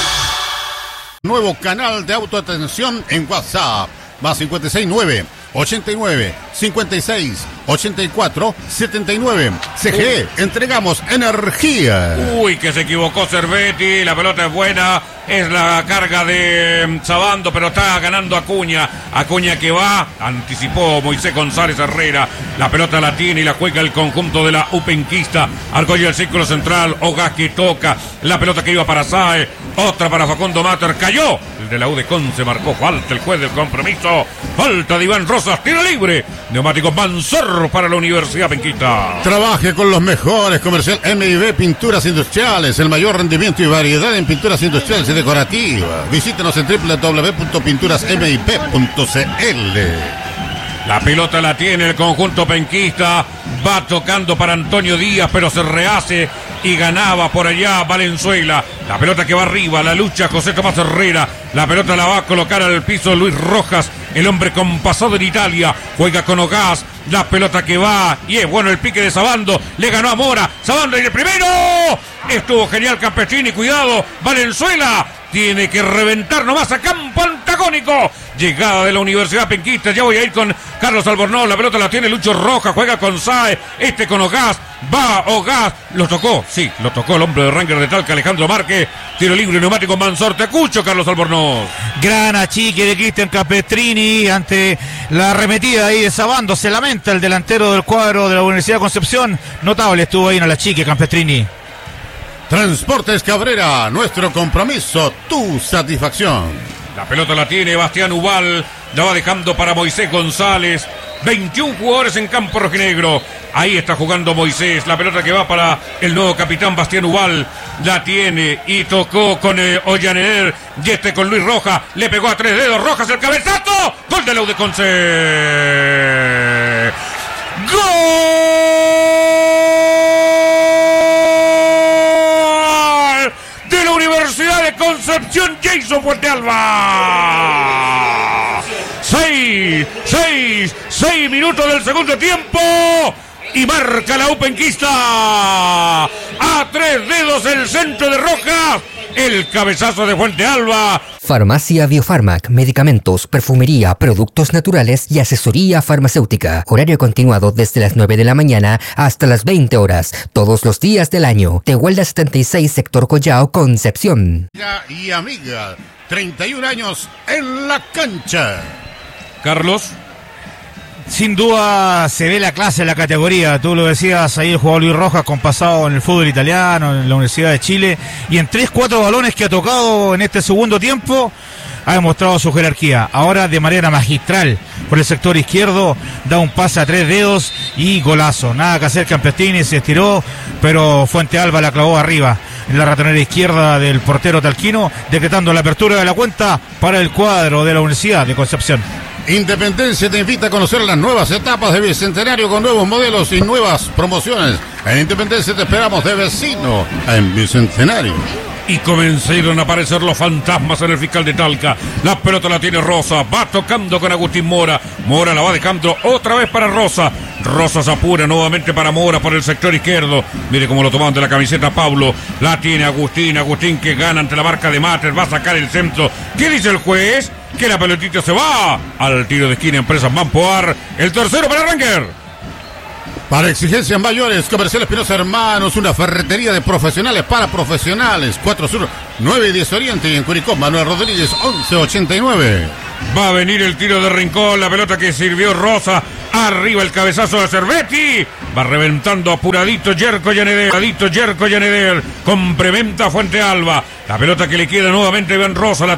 Nuevo canal de autoatención en WhatsApp, más cinco seis nueve, ochenta y nueve, cincuenta y seis, ochenta y cuatro, setenta y nueve. C G E, entregamos energía. Uy, que se equivocó Cervetti, la pelota es buena, es la carga de Sabando, pero está ganando Acuña. Acuña que va, anticipó Moisés González Herrera, la pelota la tiene y la juega el conjunto de la Upenquista. Argolla del círculo central, Ogaz que toca, la pelota que iba para Sae, otra para Facundo Mater, cayó. El de la U de Conce marcó falta, el juez del compromiso, falta de Iván Rosas, tiro libre. Neumáticos Mansor para la Universidad Penquista. Trabaje con los mejores, comercial M I B Pinturas Industriales, el mayor rendimiento y variedad en pinturas industriales y decorativas. Visítenos en doble u doble u doble u punto pinturas mip punto c l. La pelota la tiene el conjunto penquista, va tocando para Antonio Díaz, pero se rehace y ganaba por allá Valenzuela. La pelota que va arriba, la lucha José Tomás Herrera, la pelota la va a colocar al piso Luis Rojas, el hombre con pasado en Italia, juega con Ogaz, la pelota que va, y es bueno el pique de Sabando, le ganó a Mora, Sabando y el primero, estuvo genial Campestrini, cuidado, Valenzuela, tiene que reventar nomás a campo antagónico. Llegada de la Universidad Penquista. Ya voy a ir con Carlos Albornoz. La pelota la tiene Lucho Rojas. Juega con Sae. Este con Ogaz. Va Ogaz. Lo tocó. Sí, lo tocó el hombre de Ranger de Talca, Alejandro Márquez. Tiro libre neumático Mansor. Te escucho, Carlos Albornoz. Gran achique de Cristian Campestrini ante la arremetida ahí de Sabando. Se lamenta el delantero del cuadro de la Universidad de Concepción. Notable estuvo ahí en el achique Campestrini. Transportes Cabrera, nuestro compromiso, tu satisfacción. La pelota la tiene Bastián Ubal, la va dejando para Moisés González. veintiún jugadores en campo rojinegro. Ahí está jugando Moisés. La pelota que va para el nuevo capitán Bastián Ubal. La tiene y tocó con eh, Ollaneder. Y este con Luis Rojas. Le pegó a tres dedos. Rojas el cabezazo. Gol de la U de Conce. ¡Gol! De la Universidad de Concepción, Jason Fuentealba. Seis, seis, seis minutos del segundo tiempo. Y marca la Upenquista. A tres dedos el centro de Rojas. El cabezazo de Fuentealba. Farmacia Biofarmac, medicamentos, perfumería, productos naturales y asesoría farmacéutica. Horario continuado desde las nueve de la mañana hasta las veinte horas, todos los días del año. Tehuelda setenta y seis, sector Collao, Concepción. Y amiga, treinta y un años en la cancha. Carlos. Sin duda se ve la clase en la categoría. Tú lo decías ahí, el jugador Luis Rojas con pasado en el fútbol italiano, en la Universidad de Chile, y en tres, cuatro balones que ha tocado en este segundo tiempo ha demostrado su jerarquía. Ahora de manera magistral por el sector izquierdo da un pase a tres dedos y golazo. Nada que hacer, Campestrini se estiró, pero Fuentealba la clavó arriba. en la ratonera izquierda del portero talquino, decretando la apertura de la cuenta para el cuadro de la Universidad de Concepción. Independencia te invita a conocer las nuevas etapas de Bicentenario con nuevos modelos y nuevas promociones. En Independencia te esperamos de vecino en Bicentenario. Y comenzaron a aparecer los fantasmas en el fiscal de Talca. La pelota la tiene Rosa, va tocando con Agustín Mora. Mora la va dejando otra vez para Rosa. Rosa se apura nuevamente para Mora por el sector izquierdo. Mire cómo lo tomaban de la camiseta Pablo. La tiene Agustín, Agustín que gana ante la marca de Mater, va a sacar el centro. ¿Qué dice el juez? Que la pelotita se va al tiro de esquina Empresas Mampoar. El tercero para Ranger. Para exigencias mayores, Comercial Espinosa Hermanos, una ferretería de profesionales para profesionales. cuatro Sur, nueve y diez Oriente, y en Curicó, Manuel Rodríguez, once ochenta y nueve. Va a venir el tiro de Rincón, la pelota que sirvió Rosa. Arriba el cabezazo de Cervetti. Va reventando apuradito Yerko Yaneder. Apuradito Yerko Yaneder. Complementa Fuente Alba. La pelota que le queda nuevamente a Iván Rosa. La